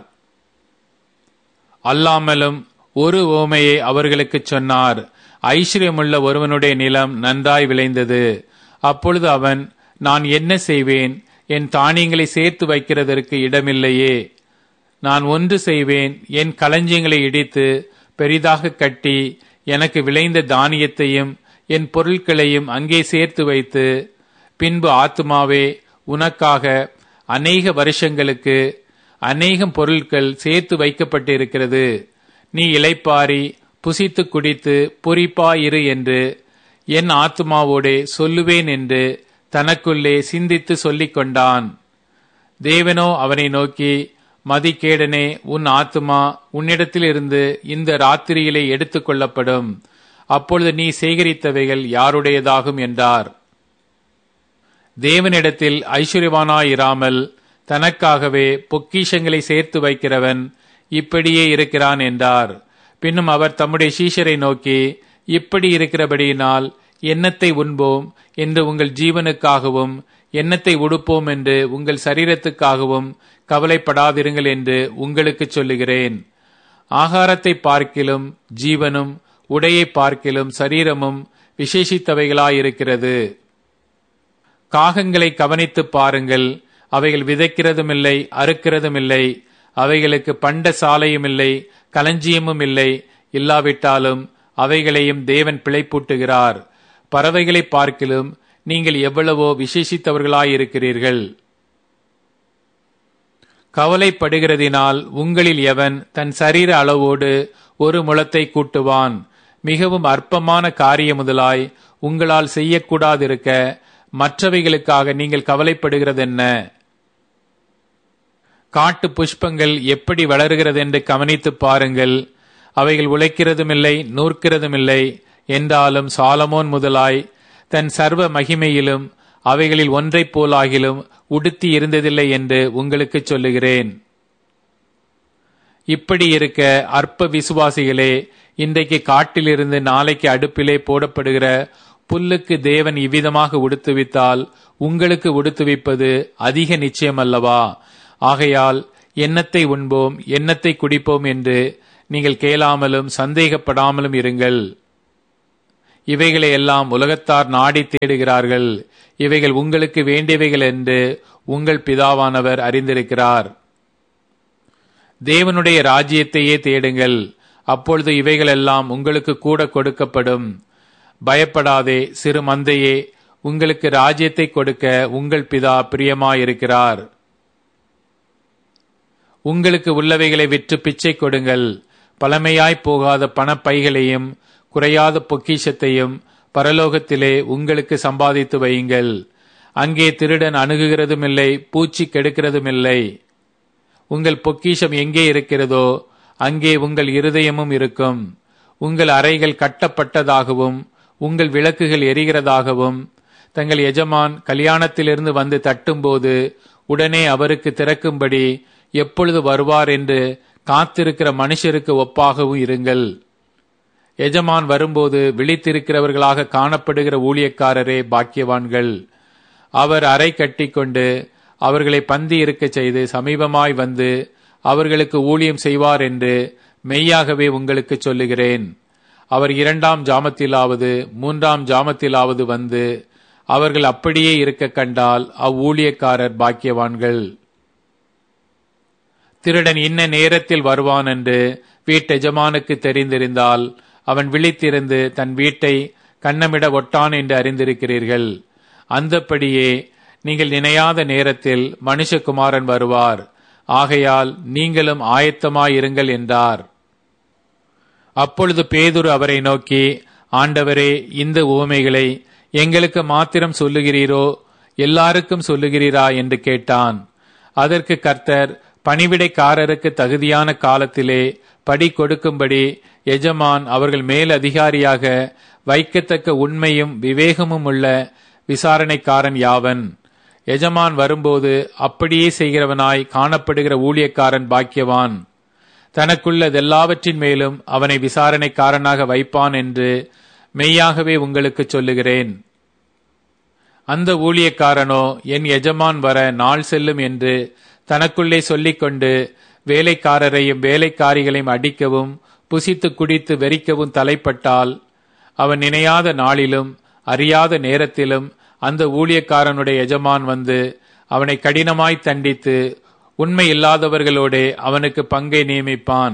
அல்லாமலும் ஒரு உவமையை அவர்களுக்கு சொன்னார். ஐஸ்வர்யமுள்ள ஒருவனுடைய நிலம் நன்றாய் விளைந்தது. அப்பொழுது அவன், நான் என்ன செய்வேன்? என் தானியங்களை சேர்த்து வைக்கிறதற்கு இடமில்லையே. நான் ஒன்று செய்வேன், என் களஞ்சியங்களை இடித்து பெரிதாக கட்டி எனக்கு விளைந்த தானியத்தையும் என் பொருட்களையும் அங்கே சேர்த்து வைத்து, பின்பு ஆத்துமாவே, உனக்காக அநேக வருஷங்களுக்கு அநேகம் பொருட்கள் சேர்த்து வைக்கப்பட்டிருக்கிறது. நீ இளைப்பாரி புசித்து குடித்து பொறிப்பாயிரு என்று என் ஆத்துமாவோடே சொல்லுவேன் என்று தனக்குள்ளே சிந்தித்து சொல்லிக் கொண்டான். தேவனோ அவனை நோக்கி, மதிகேடனே, உன் ஆத்துமா உன்னிடத்திலிருந்து இந்த ராத்திரியிலே எடுத்துக் கொள்ளப்படும். அப்பொழுது நீ சேகரித்தவைகள் யாருடையதாகும் என்றார். தேவனிடத்தில் ஐஸ்வர்யவானாயிராமல் தனக்காகவே பொக்கிஷங்களை சேர்த்து வைக்கிறவன் இப்படியே இருக்கிறான் என்றார். பின்னும் அவர் தம்முடைய சீஷரை நோக்கி, இப்படி இருக்கிறபடியினால் எண்ணத்தை உண்போம் என்று உங்கள் ஜீவனுக்காகவும் எண்ணத்தை உடுப்போம் என்று உங்கள் சரீரத்துக்காகவும் கவலைப்படாதிருங்கள் என்று உங்களுக்கு சொல்லுகிறேன். ஆகாரத்தை பார்க்கிலும் ஜீவனும் உடையை பார்க்கிலும் சரீரமும் விசேஷித்தவைகளாயிருக்கிறது. காகங்களை கவனித்து பாருங்கள். அவைகள் விதைக்கிறதும் இல்லை, அறுக்கிறதும் இல்லை. அவைகளுக்கு பண்ட சாலையும் இல்லை, களஞ்சியமும் இல்லை. இல்லாவிட்டாலும் அவைகளையும் தேவன் பிழைப்பூட்டுகிறார். பறவைகளை பார்க்கிலும் நீங்கள் எவ்வளவோ விசேஷித்தவர்களாயிருக்கிறீர்கள். கவலைப்படுகிறதினால் உங்களில் எவன் தன் சரீர அளவோடு ஒரு முழத்தை கூட்டுவான்? மிகவும் அற்பமான காரியம் முதலாய் உங்களால் செய்யக்கூடாதிருக்க மற்றவைகளுக்காக நீங்கள் கவலைப்படுகிறதென்ன? காட்டு புஷ்பங்கள் எப்படி வளர்கிறதென்று கவனித்து பாருங்கள். அவைகள் உழைக்கிறதுமில்லை, நூற்கிறதுமில்லை. என்றாலும் சாலமோன் முதலாய் தன் சர்வ மகிமையிலும் அவைகளில் ஒன்றைப் போலாகிலும் உடுத்தி இருந்ததில்லை என்று உங்களுக்கு சொல்லுகிறேன். இப்படி இருக்க அற்ப விசுவாசிகளே, இன்றைக்கு காட்டிலிருந்து நாளைக்கு அடுப்பிலே போடப்படுகிற புல்லுக்கு தேவன் இவ்விதமாக உடுத்துவித்தால் உங்களுக்கு உடுத்துவிப்பது அதிக நிச்சயம் அல்லவா? ஆகையால் என்னத்தை உண்போம், என்னத்தை குடிப்போம் என்று நீங்கள் கேளாமலும் சந்தேகப்படாமலும் இருங்கள். இவைகளை எல்லாம் உலகத்தார் நாடி தேடுகிறார்கள். இவைகள் உங்களுக்கு வேண்டியவைகள் என்று உங்கள் பிதாவானவர் அறிந்திருக்கிறார். தேவனுடைய ராஜ்யத்தையே தேடுங்கள், அப்பொழுது இவைகளெல்லாம் உங்களுக்கு கூட கொடுக்கப்படும். பயப்படாதே சிறு மந்தையே, உங்களுக்கு ராஜ்யத்தை கொடுக்க உங்கள் பிதா பிரியமாயிருக்கிறார். உங்களுக்கு உள்ளவைகளை விற்று பிச்சை கொடுங்கள். பழமையாய் போகாத பணப்பைகளையும் குறையாத பொக்கிஷத்தையும் பரலோகத்திலே உங்களுக்கு சம்பாதித்து வையுங்கள். அங்கே திருடன் அணுகுகிறதுமில்லை, பூச்சி கெடுக்கிறதுமில்லை. உங்கள் பொக்கிஷம் எங்கே இருக்கிறதோ அங்கே உங்கள் இருதயமும் இருக்கும். உங்கள் அறைகள் கட்டப்பட்டதாகவும் உங்கள் விளக்குகள் எரிகிறதாகவும் தங்கள் எஜமான் கல்யாணத்திலிருந்து வந்து தட்டும்போது உடனே அவருக்கு திறக்கும்படி எப்பொழுது வருவார் என்று காத்திருக்கிற மனுஷருக்கு ஒப்பாகவும் இருங்கள். எஜமான் வரும்போது விழித்திருக்கிறவர்களாக காணப்படுகிற ஊழியக்காரரே பாக்கியவான்கள். அவர் அறை கட்டிக்கொண்டு அவர்களை பந்தி இருக்க செய்து சமீபமாய் வந்து அவர்களுக்கு ஊழியம் செய்வார் என்று மெய்யாகவே உங்களுக்கு சொல்லுகிறேன். அவர் 2ஆம் ஜாமத்திலாவது 3ஆம் ஜாமத்திலாவது வந்து அவர்கள் அப்படியே இருக்க கண்டால் அவ்வூழியக்காரர் பாக்கியவான்கள். திருடன் இன்ன நேரத்தில் வருவான் என்று வீட்டெஜமானுக்கு தெரிந்திருந்தால் அவன் விழித்திருந்து தன் வீட்டை கன்னமிட ஒட்டான் என்று அறிந்திருக்கிறீர்கள். அந்தப்படியே நீங்கள் நினையாத நேரத்தில் மனுஷகுமாரன் வருவார். ஆகையால் நீங்களும் ஆயத்தமாயிருங்கள் என்றார். அப்பொழுது பேதுரு அவரை நோக்கி, ஆண்டவரே, இந்த உவமைகளை எங்களுக்கு மாத்திரம் சொல்லுகிறீரோ, எல்லாருக்கும் சொல்லுகிறீரா என்று கேட்டான். அதற்கு கர்த்தர், பணிவிடைக்காரருக்கு தகுதியான காலத்திலே படி கொடுக்கும்படி எஜமான் அவர்கள் மேல் அதிகாரியாக வைக்கத்தக்க உண்மையும் விவேகமும் உள்ள விசாரணைக்காரன் யாவன்? எஜமான் வரும்போது அப்படியே செய்கிறவனாய் காணப்படுகிற ஊழியக்காரன் பாக்கியவான். தனக்குள்ளதெல்லாவற்றின் மேலும் அவனை விசாரணைக்காரனாக வைப்பான் என்று மெய்யாகவே உங்களுக்கு சொல்லுகிறேன். அந்த ஊழியக்காரனோ என் எஜமான் வர நாள் செல்லும் என்று தனக்குள்ளே சொல்லிக்கொண்டு வேலைக்காரரையும் வேலைக்காரிகளையும் அடிக்கவும் புசித்து குடித்து வெறிக்கவும் தலைப்பட்டால் அவன் நினையாத நாளிலும் அறியாத நேரத்திலும் அந்த ஊழியக்காரனுடைய எஜமான் வந்து அவனை கடினமாய் தண்டித்து உண்மை இல்லாதவர்களோடே அவனுக்கு பங்கை நியமிப்பான்.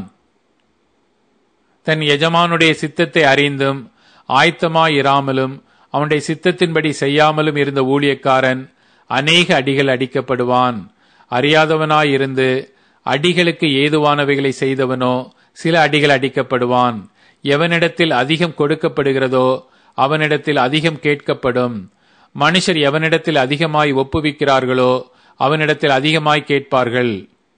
தன் எஜமானுடைய சித்தத்தை அறிந்தும் ஆயத்தமாயிராமலும் அவனுடைய சித்தத்தின்படி செய்யாமலும் இருந்த ஊழியக்காரன் அநேக அடிகள் அடிக்கப்படுவான். அறியாதவனாயிருந்து அடிகளுக்கு ஏதுவானவைகளை செய்தவனோ சில அடிகள் அடிக்கப்படுவான். எவனிடத்தில் அதிகம் கொடுக்கப்படுகிறதோ அவனிடத்தில் அதிகம் கேட்கப்படும். மனுஷர் எவனிடத்தில் அதிகமாய் ஒப்புவிக்கிறார்களோ அவனிடத்தில் அதிகமாய் கேட்பார்கள்.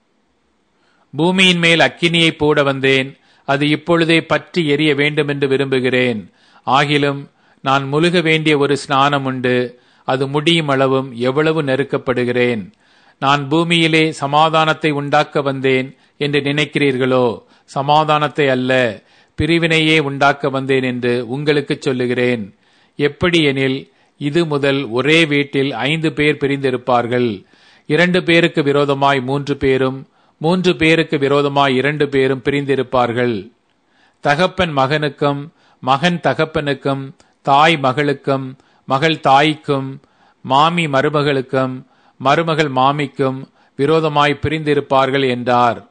பூமியின் மேல் அக்கினியை போட வந்தேன், அது இப்பொழுதே பற்றி எரிய வேண்டும் என்று விரும்புகிறேன். ஆகிலும் நான் முழுக வேண்டிய ஒரு ஸ்நானம் உண்டு, அது முடியும் அளவும் எவ்வளவு நெருக்கப்படுகிறேன். நான் பூமியிலே சமாதானத்தை உண்டாக்க வந்தேன் என்று நினைக்கிறீர்களோ? சமாதானத்தை அல்ல, பிரிவினையே உண்டாக்க வந்தேன் என்று உங்களுக்கு சொல்லுகிறேன். எப்படி எனில், இது முதல் ஒரே வீட்டில் 5 பேர் பிரிந்திருப்பார்கள். 2 பேருக்கு விரோதமாய் 3 பேரும், 3 பேருக்கு விரோதமாய் 2 பேரும் பிரிந்திருப்பார்கள். தகப்பன் மகனுக்கும், மகன் தகப்பனுக்கும், தாய் மகளுக்கும், மகள் தாய்க்கும், மாமி மருமகளுக்கும், மருமகள் மாமிக்கும் விரோதமாய் பிரிந்திருப்பார்கள் என்றார்.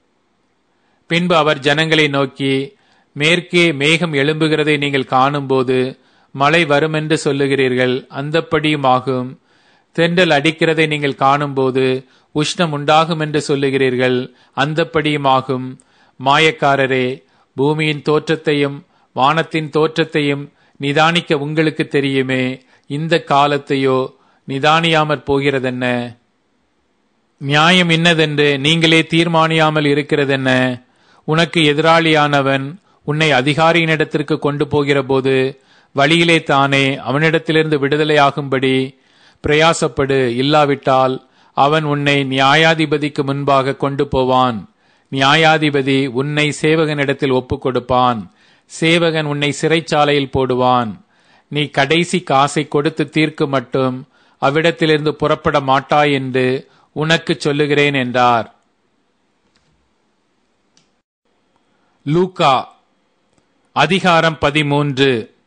பின்பு அவர் ஜனங்களை நோக்கி, மேற்கே மேகம் எழும்புகிறதை நீங்கள் காணும்போது மழை வருமென்று சொல்லுகிறீர்கள், அந்தப்படியும் ஆகும். தென்றல் அடிக்கிறதை நீங்கள் காணும்போது உஷ்ணம் உண்டாகும் என்று சொல்லுகிறீர்கள், அந்தப்படியும் ஆகும். மாயக்காரரே, பூமியின் தோற்றத்தையும் வானத்தின் தோற்றத்தையும் நிதானிக்க உங்களுக்கு தெரியுமே, இந்த காலத்தையோ நிதானியாமற் போகிறதென்ன? நியாயம் இன்னதென்று நீங்களே தீர்மானியாமல் இருக்கிறதென்ன? உனக்கு எதிராளியானவன் உன்னை அதிகாரியினிடத்திற்கு கொண்டு போகிற போது வழியிலே தானே அவனிடத்திலிருந்து விடுதலையாகும்படி பிரயாசப்படு. இல்லாவிட்டால் அவன் உன்னை நியாயாதிபதிக்கு முன்பாக கொண்டு போவான். நியாயாதிபதி உன்னை சேவகனிடத்தில் ஒப்புக் கொடுப்பான். சேவகன் உன்னை சிறைச்சாலையில் போடுவான். நீ கடைசி காசை கொடுத்து தீர்க்கு மட்டும் அவ்விடத்திலிருந்து புறப்பட மாட்டாய் என்று உனக்கு சொல்லுகிறேன் என்றார். லூக்கா அதிகாரம் 13.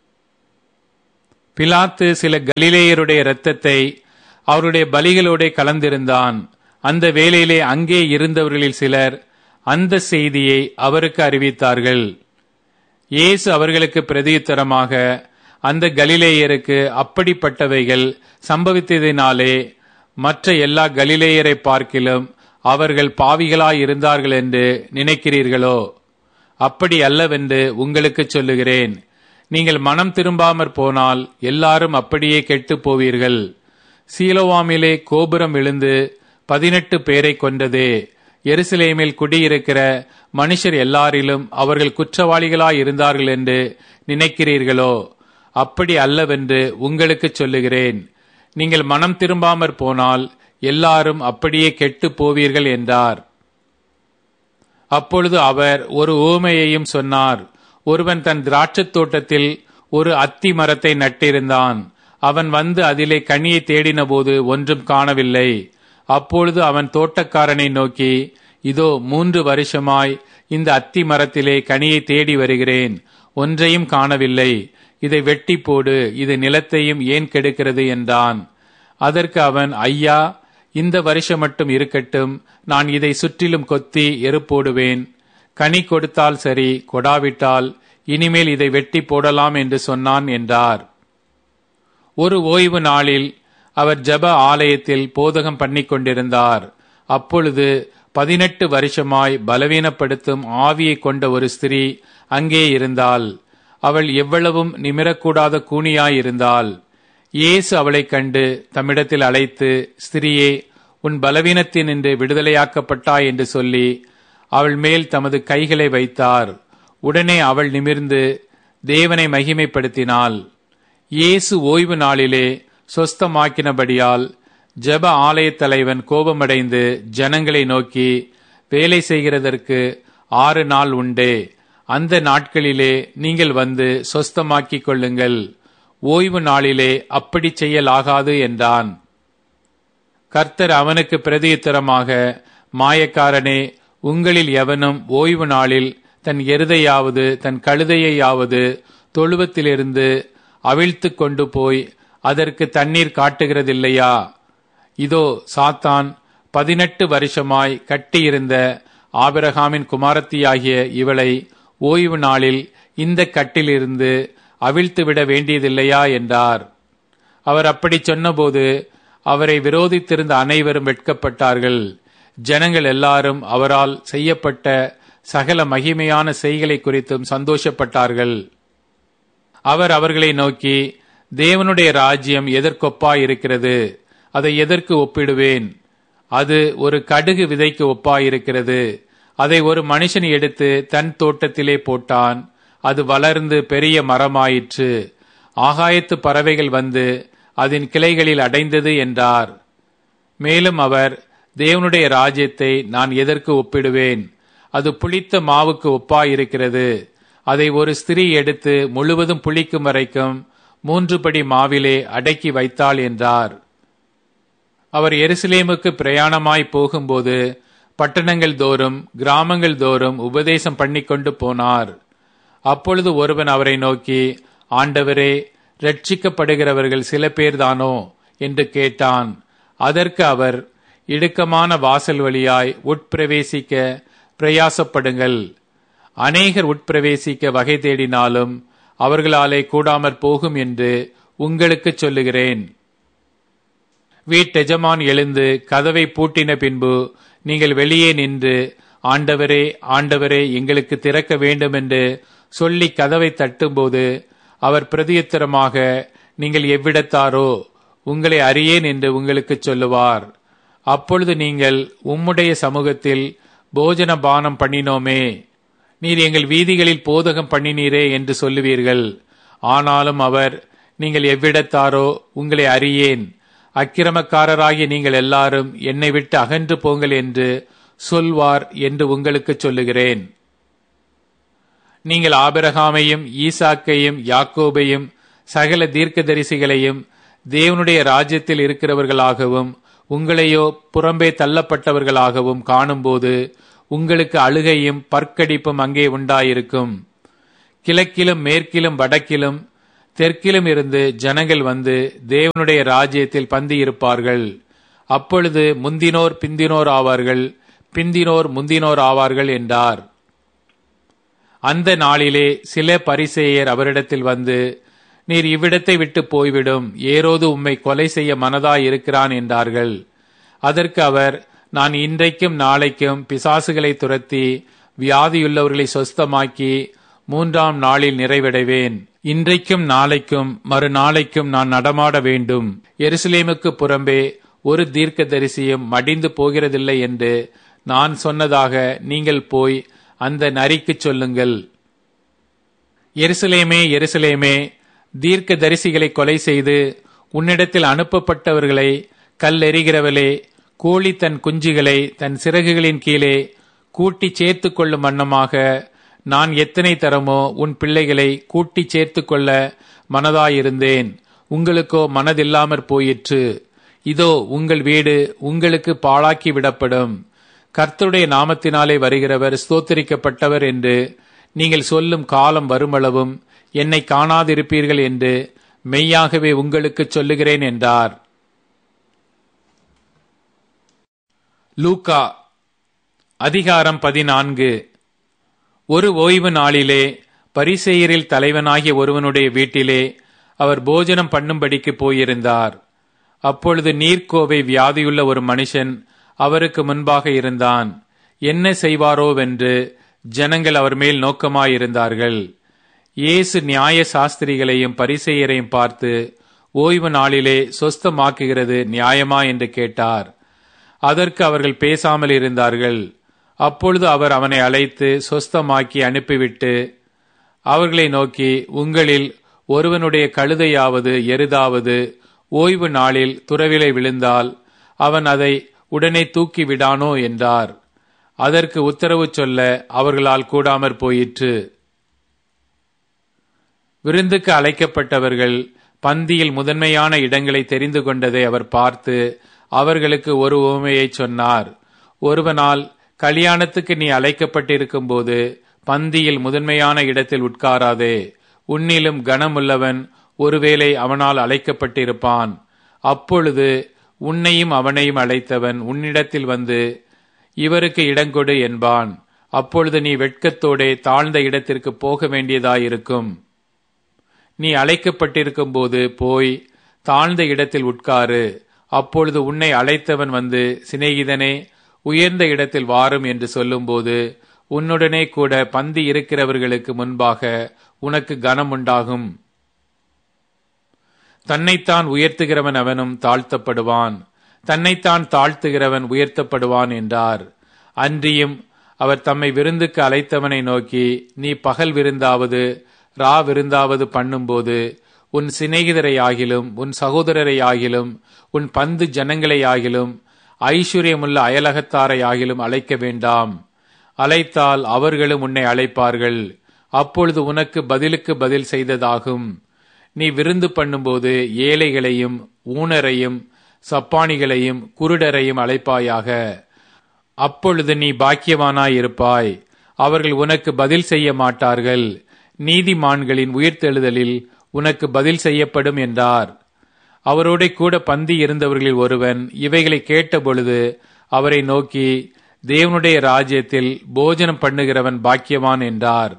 பிலாத்து சில கலிலேயருடைய இரத்தத்தை அவருடைய பலிகளோட கலந்திருந்தான். அந்த வேளையிலே அங்கே இருந்தவர்களில் சிலர் அந்த செய்தியை அவருக்கு அறிவித்தார்கள். இயேசு அவர்களுக்கு பிரதியுத்தரமாக, அந்த கலிலேயருக்கு அப்படிப்பட்டவைகள் சம்பவித்ததினாலே மற்ற எல்லா கலிலேயரை பார்க்கிலும் அவர்கள் பாவிகளாய் இருந்தார்கள் என்று நினைக்கிறீர்களோ? அப்படி அல்லவென்று உங்களுக்கு சொல்லுகிறேன். நீங்கள் மனம் திரும்பாமற் போனால் எல்லாரும் அப்படியே கெட்டுப் போவீர்கள். சீலோவாமிலே கோபுரம் விழுந்து 18 பேரை கொண்டதே. எருசலேமில் குடியிருக்கிற மனுஷர் எல்லாரிலும் அவர்கள் குற்றவாளிகளாய் இருந்தார்கள் என்று நினைக்கிறீர்களோ? அப்படி அல்லவென்று உங்களுக்கு சொல்லுகிறேன். நீங்கள் மனம் திரும்பாமற் போனால் எல்லாரும் அப்படியே கெட்டுப் போவீர்கள் என்றார். அப்பொழுது அவர் ஒரு உவமையையும் சொன்னார். ஒருவன் தன் திராட்சைத் தோட்டத்தில் ஒரு அத்தி மரத்தை நட்டிருந்தான். அவன் வந்து அதிலே கனியை தேடின போது ஒன்றும் காணவில்லை. அப்பொழுது அவன் தோட்டக்காரனை நோக்கி, இதோ 3 வருஷமாய் இந்த அத்தி மரத்திலே கனியை தேடி வருகிறேன், ஒன்றையும் காணவில்லை. இதை வெட்டி போடு, இது நிலத்தையும் ஏன் கெடுக்கிறது என்றான். அதற்கு அவன், ஐயா, இந்த வருஷம் மட்டும் இருக்கட்டும், நான் இதை சுற்றிலும் கொத்தி எருப்போடுவேன். கனி கொடுத்தால் சரி, கொடாவிட்டால் இனிமேல் இதை வெட்டி போடலாம் என்று சொன்னான் என்றார். ஒரு ஓய்வு நாளில் அவர் ஜெப ஆலயத்தில் போதகம் பண்ணிக் கொண்டிருந்தார். அப்பொழுது 18 வருஷமாய் பலவீனப்படுத்தும் ஆவியை கொண்ட ஒரு ஸ்திரீ அங்கே இருந்தாள். அவள் எவ்வளவும் நிமிரக்கூடாத கூனியாயிருந்தாள். இயேசு அவளைக் கண்டு தம்மிடத்தில் அழைத்து, ஸ்திரியே, உன் பலவீனத்தினின்று விடுதலையாக்கப்பட்டாய் என்று சொல்லி அவள் மேல் தமது கைகளை வைத்தார். உடனே அவள் நிமிர்ந்து தேவனை மகிமைப்படுத்தினாள். இயேசு ஓய்வு நாளிலே சொஸ்தமாக்கினபடியால் ஜெப ஆலயத் தலைவன் கோபமடைந்து ஜனங்களை நோக்கி, வேலை செய்கிறதற்கு 6 நாள் உண்டே, அந்த நாட்களிலே நீங்கள் வந்து சொஸ்தமாக்கிக் கொள்ளுங்கள், ஓய்வு நாளிலே அப்படி செய்யலாகாது என்றான். கர்த்தர் அவனுக்கு பிரதியுத்தரமாக, மாயக்காரனே, உங்களில் எவனும் ஓய்வு நாளில் தன் எருதையாவது தன் கழுதையையாவது தொழுவத்திலிருந்து அவிழ்த்து கொண்டு போய் அதற்கு தண்ணீர் காட்டுகிறதில்லையா? இதோ சாத்தான் 18 வருஷமாய் கட்டியிருந்த ஆபிரகாமின் குமாரத்தியாகிய இவளை ஓய்வு நாளில் இந்த கட்டிலிருந்து அவிழ்த்துவிட வேண்டியதில்லையா என்றார். அவர் அப்படி சொன்னபோது அவரை விரோதித்திருந்த அனைவரும் வெட்கப்பட்டார்கள். ஜனங்கள் எல்லாரும் அவரால் செய்யப்பட்ட சகல மகிமையான செய்களை குறித்தும் சந்தோஷப்பட்டார்கள். அவர் அவர்களை நோக்கி, தேவனுடைய ராஜ்யம் எதற்கொப்பாயிருக்கிறது? அதை எதற்கு ஒப்பிடுவேன்? அது ஒரு கடுகு விதைக்கு ஒப்பாயிருக்கிறது. அதை ஒரு மனுஷன் எடுத்து தன் தோட்டத்திலே போட்டான். அது வளர்ந்து பெரிய மரமாயிற்று. ஆகாயத்து பறவைகள் வந்து அதன் கிளைகளில் அடைந்தது என்றார். மேலும் அவர், தேவனுடைய ராஜ்யத்தை நான் எதற்கு ஒப்பிடுவேன்? அது புளித்த மாவுக்கு ஒப்பாயிருக்கிறது. அதை ஒரு ஸ்திரீ எடுத்து முழுவதும் புளிக்கும் வரைக்கும் 3 படி மாவிலே அடக்கி வைத்தாள் என்றார். அவர் எருசலேமுக்கு பிரயாணமாய் போகும்போது பட்டணங்கள் தோறும் கிராமங்கள் தோறும் உபதேசம் பண்ணிக்கொண்டு போனார். அப்பொழுது ஒருவன் அவரை நோக்கி, ஆண்டவரே, ரட்சிக்கப்படுகிறவர்கள் சில பேர்தானோ என்று கேட்டான். அதற்கு அவர், இடுக்கமான வாசல் வழியாய் உட்பிரவேசிக்க பிரயாசப்படுங்கள். அநேகர் உட்பிரவேசிக்க வகை தேடினாலும் அவர்களாலே கூடாமற் போகும் என்று உங்களுக்கு சொல்லுகிறேன். வீட்டெஜமான் எழுந்து கதவை பூட்டின பின்பு நீங்கள் வெளியே நின்று, ஆண்டவரே, ஆண்டவரே, எங்களுக்கு திறக்க வேண்டும் என்று சொல்லி கதவை தட்டும்போது அவர் பிரதியுத்தரமாக, நீங்கள் எவ்விடத்தாரோ, உங்களை அறியேன் என்று உங்களுக்கு சொல்லுவார். அப்பொழுது நீங்கள், உம்முடைய சமூகத்தில் போஜன பானம் பண்ணினோமே, நீர் எங்கள் வீதிகளில் போதகம் பண்ணினீரே என்று சொல்லுவீர்கள். ஆனாலும் அவர், நீங்கள் எவ்விடத்தாரோ, உங்களை அறியேன், அக்கிரமக்காரராகிய நீங்கள் எல்லாரும் என்னை விட்டு அகன்று போங்கள் என்று சொல்வார் என்று உங்களுக்கு சொல்லுகிறேன். நீங்கள் ஆபிரகாமையும் ஈசாக்கையும் யாக்கோபையும் சகல தீர்க்கதரிசிகளையும் தேவனுடைய ராஜ்யத்தில் இருக்கிறவர்களாகவும் உங்களையோ புறம்பே தள்ளப்பட்டவர்களாகவும் காணும்போது உங்களுக்கு அழுகையும் பற்கடிப்பும் அங்கே உண்டாயிருக்கும். கிழக்கிலும் மேற்கிலும் வடக்கிலும் தெற்கிலும் இருந்து ஜனங்கள் வந்து தேவனுடைய ராஜ்யத்தில் பந்தியிருப்பார்கள். அப்பொழுது முந்தினோர் பிந்தினோர் ஆவார்கள், பிந்தினோர் முந்தினோர் ஆவார்கள் என்றார். அந்த நாளிலே சில பரிசேயர் அவரிடத்தில் வந்து, நீர் இவ்விடத்தை விட்டு போய்விடும், ஏரோது உம்மை கொலை செய்ய மனதாயிருக்கிறான் என்றார்கள். அதற்கு அவர், நான் இன்றைக்கும் நாளைக்கும் பிசாசுகளை துரத்தி வியாதியுள்ளவர்களை சொஸ்தமாக்கி 3ஆம் நாளில் நிறைவடைவேன். இன்றைக்கும் நாளைக்கும் மறுநாளைக்கும் நான் நடமாட வேண்டும். எருசலேமுக்கு புறம்பே ஒரு தீர்க்கதரிசியும் மடிந்து போகிறதில்லை என்று நான் சொன்னதாக நீங்கள் போய் அந்த நரிக்கு சொல்லுங்கள். எருசலேமே, எருசலேமே, தீர்க்க தரிசிகளை கொலை செய்து உன்னிடத்தில் அனுப்பப்பட்டவர்களை கல்லெறிகிறவளே, கோழி தன் குஞ்சுகளை தன் சிறகுகளின் கீழே கூட்டி சேர்த்து கொள்ளும் வண்ணமாக நான் எத்தனை தரமோ உன் பிள்ளைகளை கூட்டி சேர்த்து கொள்ள மனதாயிருந்தேன். உங்களுக்கோ மனதில்லாமற் போயிற்று. இதோ உங்கள் வீடு உங்களுக்கு பாழாக்கி விடப்படும். கர்த்தருடைய நாமத்தினாலே வருகிறவர் ஸ்தோத்திரிக்கப்பட்டவர் என்று நீங்கள் சொல்லும் காலம் வருமளவும் என்னை காணாதிருப்பீர்கள் என்று மெய்யாகவே உங்களுக்கு சொல்லுகிறேன் என்றார். லூக்கா அதிகாரம் 14. ஒரு ஓய்வு நாளிலே பரிசேயரில் தலைவனாகிய ஒருவனுடைய வீட்டிலே அவர் போஜனம் பண்ணும்படிக்கு போயிருந்தார். அப்பொழுது நீர்க்கோவை வியாதியுள்ள ஒரு மனுஷன் அவருக்கு முன்பாக இருந்தான். என்ன செய்வாரோவென்று ஜனங்கள் அவர் மேல் நோக்கமாயிருந்தார்கள். இயேசு நியாய சாஸ்திரிகளையும் பரிசேயரையும் பார்த்து, ஓய்வு நாளிலே சொஸ்தமாக்குகிறது நியாயமா என்று கேட்டார். அதற்கு அவர்கள் பேசாமல் இருந்தார்கள். அப்பொழுது அவர் அவனை அழைத்து சொஸ்தமாக்கி அனுப்பிவிட்டு அவர்களை நோக்கி, உங்களில் ஒருவனுடைய கழுதையாவது எருதாவது ஓய்வு நாளில் துறவிலே விழுந்தால் அவன் அதை உடனே தூக்கி விடானோ என்றார். அதற்கு உத்தரவு சொல்ல அவர்களால் கூடாமற் போயிற்று. விருந்துக்கு அழைக்கப்பட்டவர்கள் பந்தியில் முதன்மையான இடங்களை தெரிந்து கொண்டதை அவர் பார்த்து அவர்களுக்கு ஒரு உவமையை சொன்னார். ஒருவனால் கல்யாணத்துக்கு நீ அழைக்கப்பட்டிருக்கும் போது பந்தியில் முதன்மையான இடத்தில் உட்காராதே. உன்னிலும் கனமுள்ளவன் ஒருவேளை அவனால் அழைக்கப்பட்டிருப்பான். அப்பொழுது உன்னையும் அவனையும் அழைத்தவன் உன்னிடத்தில் வந்து இவருக்கு இடங்கொடு என்பான். அப்பொழுது நீ வெட்கத்தோடே தாழ்ந்த இடத்திற்கு போக வேண்டியதாயிருக்கும். நீ அழைக்கப்பட்டிருக்கும் போது போய் தாழ்ந்த இடத்தில் உட்காரு. அப்பொழுது உன்னை அழைத்தவன் வந்து, சிநேகிதனே, உயர்ந்த இடத்தில் வாரும் என்று சொல்லும்போது உன்னுடனே கூட பந்தி இருக்கிறவர்களுக்கு முன்பாக உனக்கு கனம் உண்டாகும். தன்னைத்தான் உயர்த்துகிறவன் அவனும் தாழ்த்தப்படுவான், தன்னைத்தான் தாழ்த்துகிறவன் உயர்த்தப்படுவான் என்றார். அன்றியும் அவர் தம்மை விருந்துக்கு அழைத்தவனை நோக்கி, நீ பகல் விருந்தாவது ரா விருந்தாவது பண்ணும்போது உன் சிநேகிதரை ஆகிலும் உன் சகோதரரை ஆகிலும் உன் பந்து ஜனங்களை ஆகிலும் ஐஸ்வர்யமுள்ள அயலகத்தாரை ஆகிலும் அழைக்க வேண்டாம். அழைத்தால் அவர்களும் உன்னை அழைப்பார்கள். அப்பொழுது உனக்கு பதிலுக்கு பதில் செய்ததாகும். நீ விருந்து பண்ணும்போது ஏழைகளையும் ஊனரையும் சப்பானிகளையும் குருடரையும் அழைப்பாயாக. அப்பொழுது நீ பாக்கியவானாயிருப்பாய். அவர்கள் உனக்கு பதில் செய்ய மாட்டார்கள். நீதிமான்களின் உயிர்த்தெழுதலில் உனக்கு பதில் செய்யப்படும் என்றார். அவரோட கூட பந்தி இருந்தவர்களில் ஒருவன் இவைகளை கேட்டபொழுது அவரை நோக்கி, தேவனுடைய ராஜ்யத்தில் போஜனம் பண்ணுகிறவன் பாக்கியவான் என்றார்.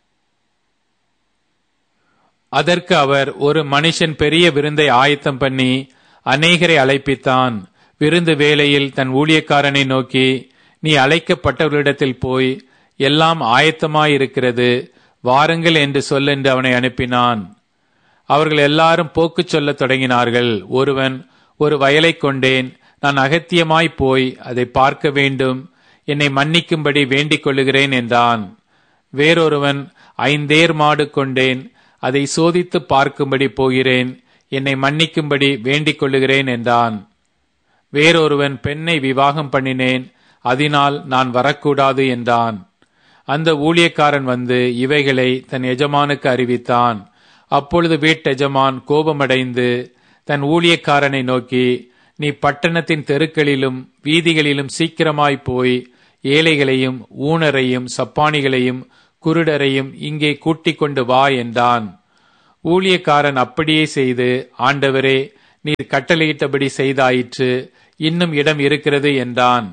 அதற்கு அவர், ஒரு மனுஷன் பெரிய விருந்தை ஆயத்தம் பண்ணி அநேகரை அழைப்பித்தான். விருந்து வேளையில் தன் ஊழியக்காரனை நோக்கி, நீ அழைக்கப்பட்டவர்களிடத்தில் போய் எல்லாம் ஆயத்தமாயிருக்கிறது, வாருங்கள் என்று சொல்லென்று அவனை அனுப்பினான். அவர்கள் எல்லாரும் போக்கு சொல்லத் தொடங்கினார்கள். ஒருவன், ஒரு வயலை கொண்டேன், நான் அகத்தியமாய் போய் அதை பார்க்க வேண்டும், என்னை மன்னிக்கும்படி வேண்டிக் கொள்ளுகிறேன் என்றான். வேறொருவன், 5 ஏர் மாடு கொண்டேன், அதை சோதித்து பார்க்கும்படி போகிறேன், என்னை மன்னிக்கும்படி வேண்டிக் கொள்ளுகிறேன் என்றான். வேறொருவன், பெண்ணை விவாகம் பண்ணினேன், அதனால் நான் வரக்கூடாது என்றான். அந்த ஊழியக்காரன் வந்து இவைகளை தன் எஜமானுக்கு அறிவித்தான். அப்பொழுது வீட்டெஜமான் கோபமடைந்து தன் ஊழியக்காரனை நோக்கி, நீ பட்டணத்தின் தெருக்களிலும் வீதிகளிலும் சீக்கிரமாய் போய் ஏழைகளையும் ஊனரையும் சப்பானிகளையும் குருடரையும் இங்கே கூட்டிக் கொண்டு வா என்றான். ஊழியக்காரன் அப்படியே செய்து, ஆண்டவரே, நீர் கட்டளையிட்டபடி செய்தாயிற்று, இன்னும் இடம் இருக்கிறது என்றான்.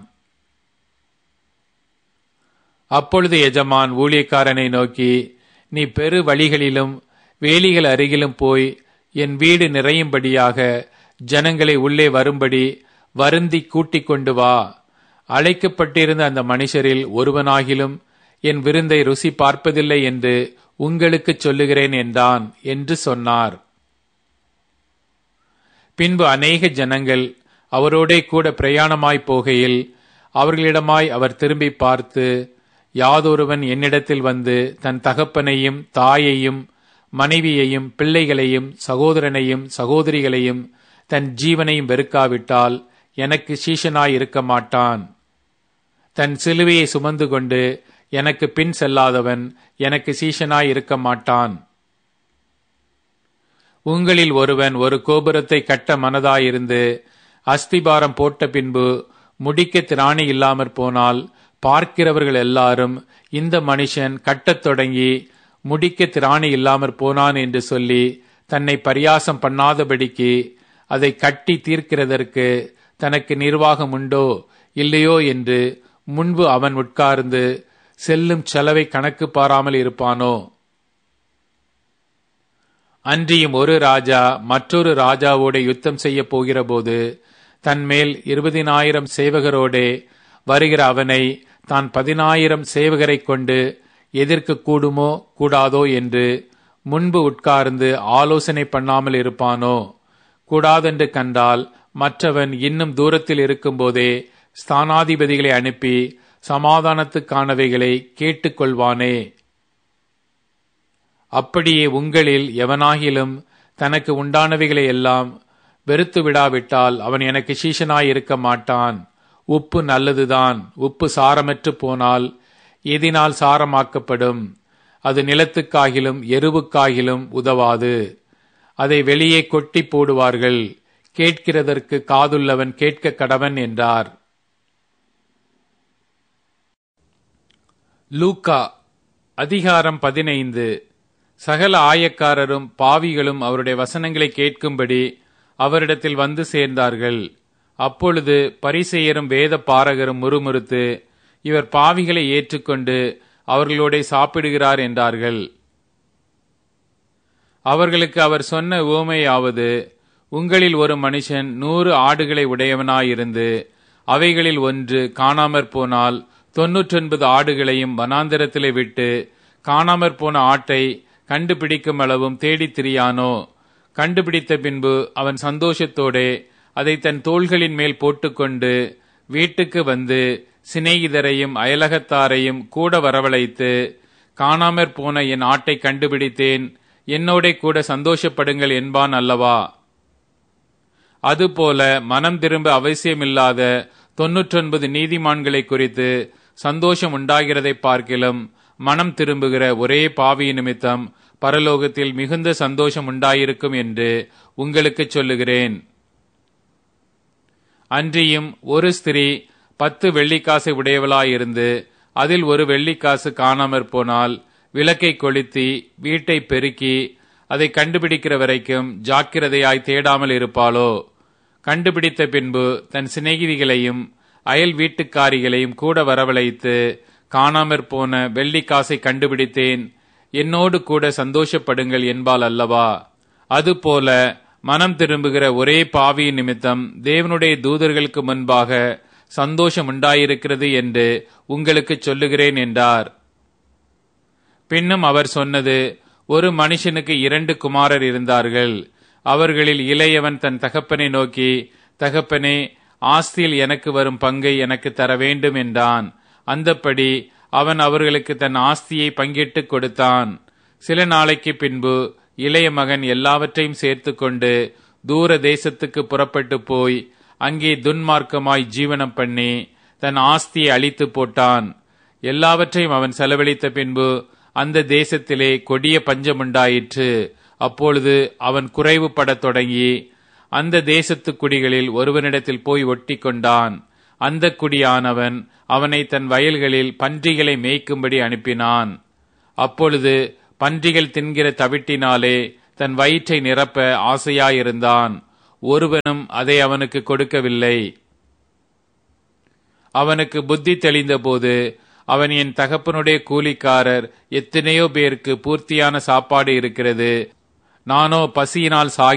அப்பொழுது எஜமான் ஊழியக்காரனை நோக்கி, நீ பெரு வழிகளிலும் வேலிகள் அருகிலும் போய் என் வீடு நிறையும்படியாக ஜனங்களை உள்ளே வரும்படி வருந்தி கூட்டிக் கொண்டு வா. அழைக்கப்பட்டிருந்த அந்த மனுஷரில் ஒருவனாகிலும் என் விருந்தை ருசி பார்ப்பதில்லை என்று உங்களுக்கு சொல்லுகிறேன் என்றான் என்று சொன்னார். பின்பு அநேக ஜனங்கள் அவரோடே கூட பிரயாணமாய் போகையில் அவர்களிடமாய் அவர் திரும்பி பார்த்து, யாதொருவன் என்னிடத்தில் வந்து தன் தகப்பனையும் தாயையும் மனைவியையும் பிள்ளைகளையும் சகோதரனையும் சகோதரிகளையும் தன் ஜீவனையும் வெறுக்காவிட்டால் எனக்கு சீஷனாய் இருக்க மாட்டான். தன் சிலுவையை சுமந்து கொண்டு எனக்கு பின் செல்லாதவன் எனக்கு சீஷனாய் இருக்க மாட்டான். உங்களில் ஒருவன் ஒரு கோபுரத்தை கட்ட மனதாயிருந்து அஸ்திபாரம் போட்ட பின்பு முடிக்க திராணி இல்லாமற் போனால் பார்க்கிறவர்கள் எல்லாரும், இந்த மனுஷன் கட்டத் தொடங்கி முடிக்க திராணி இல்லாமற் போனான் என்று சொல்லி தன்னை பரியாசம் பண்ணாதபடிக்கு அதை கட்டி தீர்க்கிறதற்கு தனக்கு நிர்வாகம் உண்டோ இல்லையோ என்று முன்பு அவன் உட்கார்ந்து செல்லும் செலவை கணக்கு பாராமல் இருப்பானோ? அன்றியும் ஒரு ராஜா மற்றொரு ராஜாவோடு யுத்தம் செய்ய போகிற போது தன்மேல் 20,000 சேவகரோடே வருகிற அவனை தான் 10,000 சேவகரை கொண்டு எதிர்க்க கூடுமோ கூடாதோ என்று முன்பு உட்கார்ந்து ஆலோசனை பண்ணாமல் இருப்பானோ? கூடாதென்று கண்டால் மற்றவன் இன்னும் தூரத்தில் இருக்கும்போதே ஸ்தானாதிபதிகளை அனுப்பி சமாதானத்துக்கானவைகளை கேட்டுக்கொள்வானே. அப்படியே உங்களில் எவனாகிலும் தனக்கு உண்டானவைகளை எல்லாம் வெறுத்து விடாவிட்டால் அவன் எனக்கு சீஷனாய் இருக்க மாட்டான். உப்பு நல்லதுதான், உப்பு சாரமற்று போனால் எதினால் சாரமாக்கப்படும்? அது நிலத்துக்காகிலும் எருவுக்காகிலும் உதவாது. அதை வெளியே கொட்டி போடுவார்கள். கேட்கிறதற்கு காதுள்ளவன் கேட்க கடவன் என்றார். லூக்கா அதிகாரம் 15. சகல ஆயக்காரரும் பாவிகளும் அவருடைய வசனங்களை கேட்கும்படி அவரிடத்தில் வந்து சேர்ந்தார்கள். அப்பொழுது பரிசேயரும் வேத பாரகரும் முறுமுறுத்து, இவர் பாவிகளை ஏற்றுக்கொண்டு அவர்களோட சாப்பிடுகிறார் என்றார்கள். அவர்களுக்கு அவர் சொன்ன உவமையாவது, உங்களில் ஒரு மனுஷன் 100 ஆடுகளை உடையவனாயிருந்து அவைகளில் ஒன்று காணாமற் போனால் 99 ஆடுகளையும் வனாந்தரத்திலே விட்டு காணாமற் போன ஆட்டை கண்டுபிடிக்கும் அளவும் தேடித் திரியானோ? கண்டுபிடித்த பின்பு அவன் சந்தோஷத்தோடே அதை தன் தோள்களின் மேல் போட்டுக்கொண்டு வீட்டுக்கு வந்து சிநேகிதரையும் அயலகத்தாரையும் கூட வரவழைத்து, காணாமற் போன என் ஆட்டை கண்டுபிடித்தேன், என்னோட கூட சந்தோஷப்படுங்கள் என்பான் அல்லவா? அதுபோல மனம் திரும்ப அவசியமில்லாத 99 நீதிமான்களை குறித்து சந்தோஷம் உண்டாகிறதை பார்க்கிலும் மனம் திரும்புகிற ஒரே பாவி நிமித்தம் பரலோகத்தில் மிகுந்த சந்தோஷம் உண்டாயிருக்கும் என்று உங்களுக்கு சொல்லுகிறேன். அன்றியும் ஒரு ஸ்திரீ 10 வெள்ளிக்காசை உடையவளாயிருந்து அதில் ஒரு வெள்ளிக்காசு காணாமற் போனால் விளக்கை கொளுத்தி வீட்டை பெருக்கி அதை கண்டுபிடிக்கிற வரைக்கும் ஜாக்கிரதையாய் தேடாமல் இருப்பாளோ? கண்டுபிடித்த பின்பு தன் சிநேகிதிகளையும் அயல் வீட்டுக்காரிகளையும் கூட வரவழைத்து, காணாமற் போன வெள்ளிக்காசை கண்டுபிடித்தேன், என்னோடு கூட சந்தோஷப்படுங்கள் என்பாள் அல்லவா? அதுபோல மனம் திரும்புகிற ஒரே பாவியின் நிமித்தம் தேவனுடைய தூதர்களுக்கு முன்பாக சந்தோஷம் உண்டாயிருக்கிறது என்று உங்களுக்கு சொல்லுகிறேன் என்றார். பின்னும் அவர் சொன்னது, ஒரு மனுஷனுக்கு 2 குமாரர் இருந்தார்கள். அவர்களில் இளையவன் தன் தகப்பனை நோக்கி, தகப்பனே, ஆஸ்தியில் எனக்கு வரும் பங்கை எனக்கு தர வேண்டும் என்றான். அந்தப்படி அவன் அவர்களுக்கு தன் ஆஸ்தியை பங்கிட்டு கொடுத்தான். சில நாளைக்கு பின்பு இளைய மகன் எல்லாவற்றையும் சேர்த்து கொண்டு தூர தேசத்துக்கு புறப்பட்டு போய் அங்கே துன்மார்க்கமாய் ஜீவனம் பண்ணி தன் ஆஸ்தியை அழித்து போட்டான். எல்லாவற்றையும் அவன் செலவழித்த பின்பு அந்த தேசத்திலே கொடிய பஞ்சமுண்டாயிற்று. அப்பொழுது அவன் குறைவுபடத் தொடங்கி அந்த தேசத்து குடிகளில் ஒருவனிடத்தில் போய் ஒட்டி கொண்டான். அந்த குடியானவன் அவனை தன் வயல்களில் பன்றிகளை மேய்க்கும்படி அனுப்பினான். அப்பொழுது பன்றிகள் தின்கிற தவிட்டினாலே தன் வயிற்றை நிரப்ப ஆசையாயிருந்தான். ஒருவனும் அதை அவனுக்கு கொடுக்கவில்லை. அவனுக்கு புத்தி தெளிந்தபோது அவன், என் தகப்பனுடைய கூலிக்காரர் எத்தனையோ பேருக்கு பூர்த்தியான சாப்பாடு இருக்கிறது, நானோ பசியினால்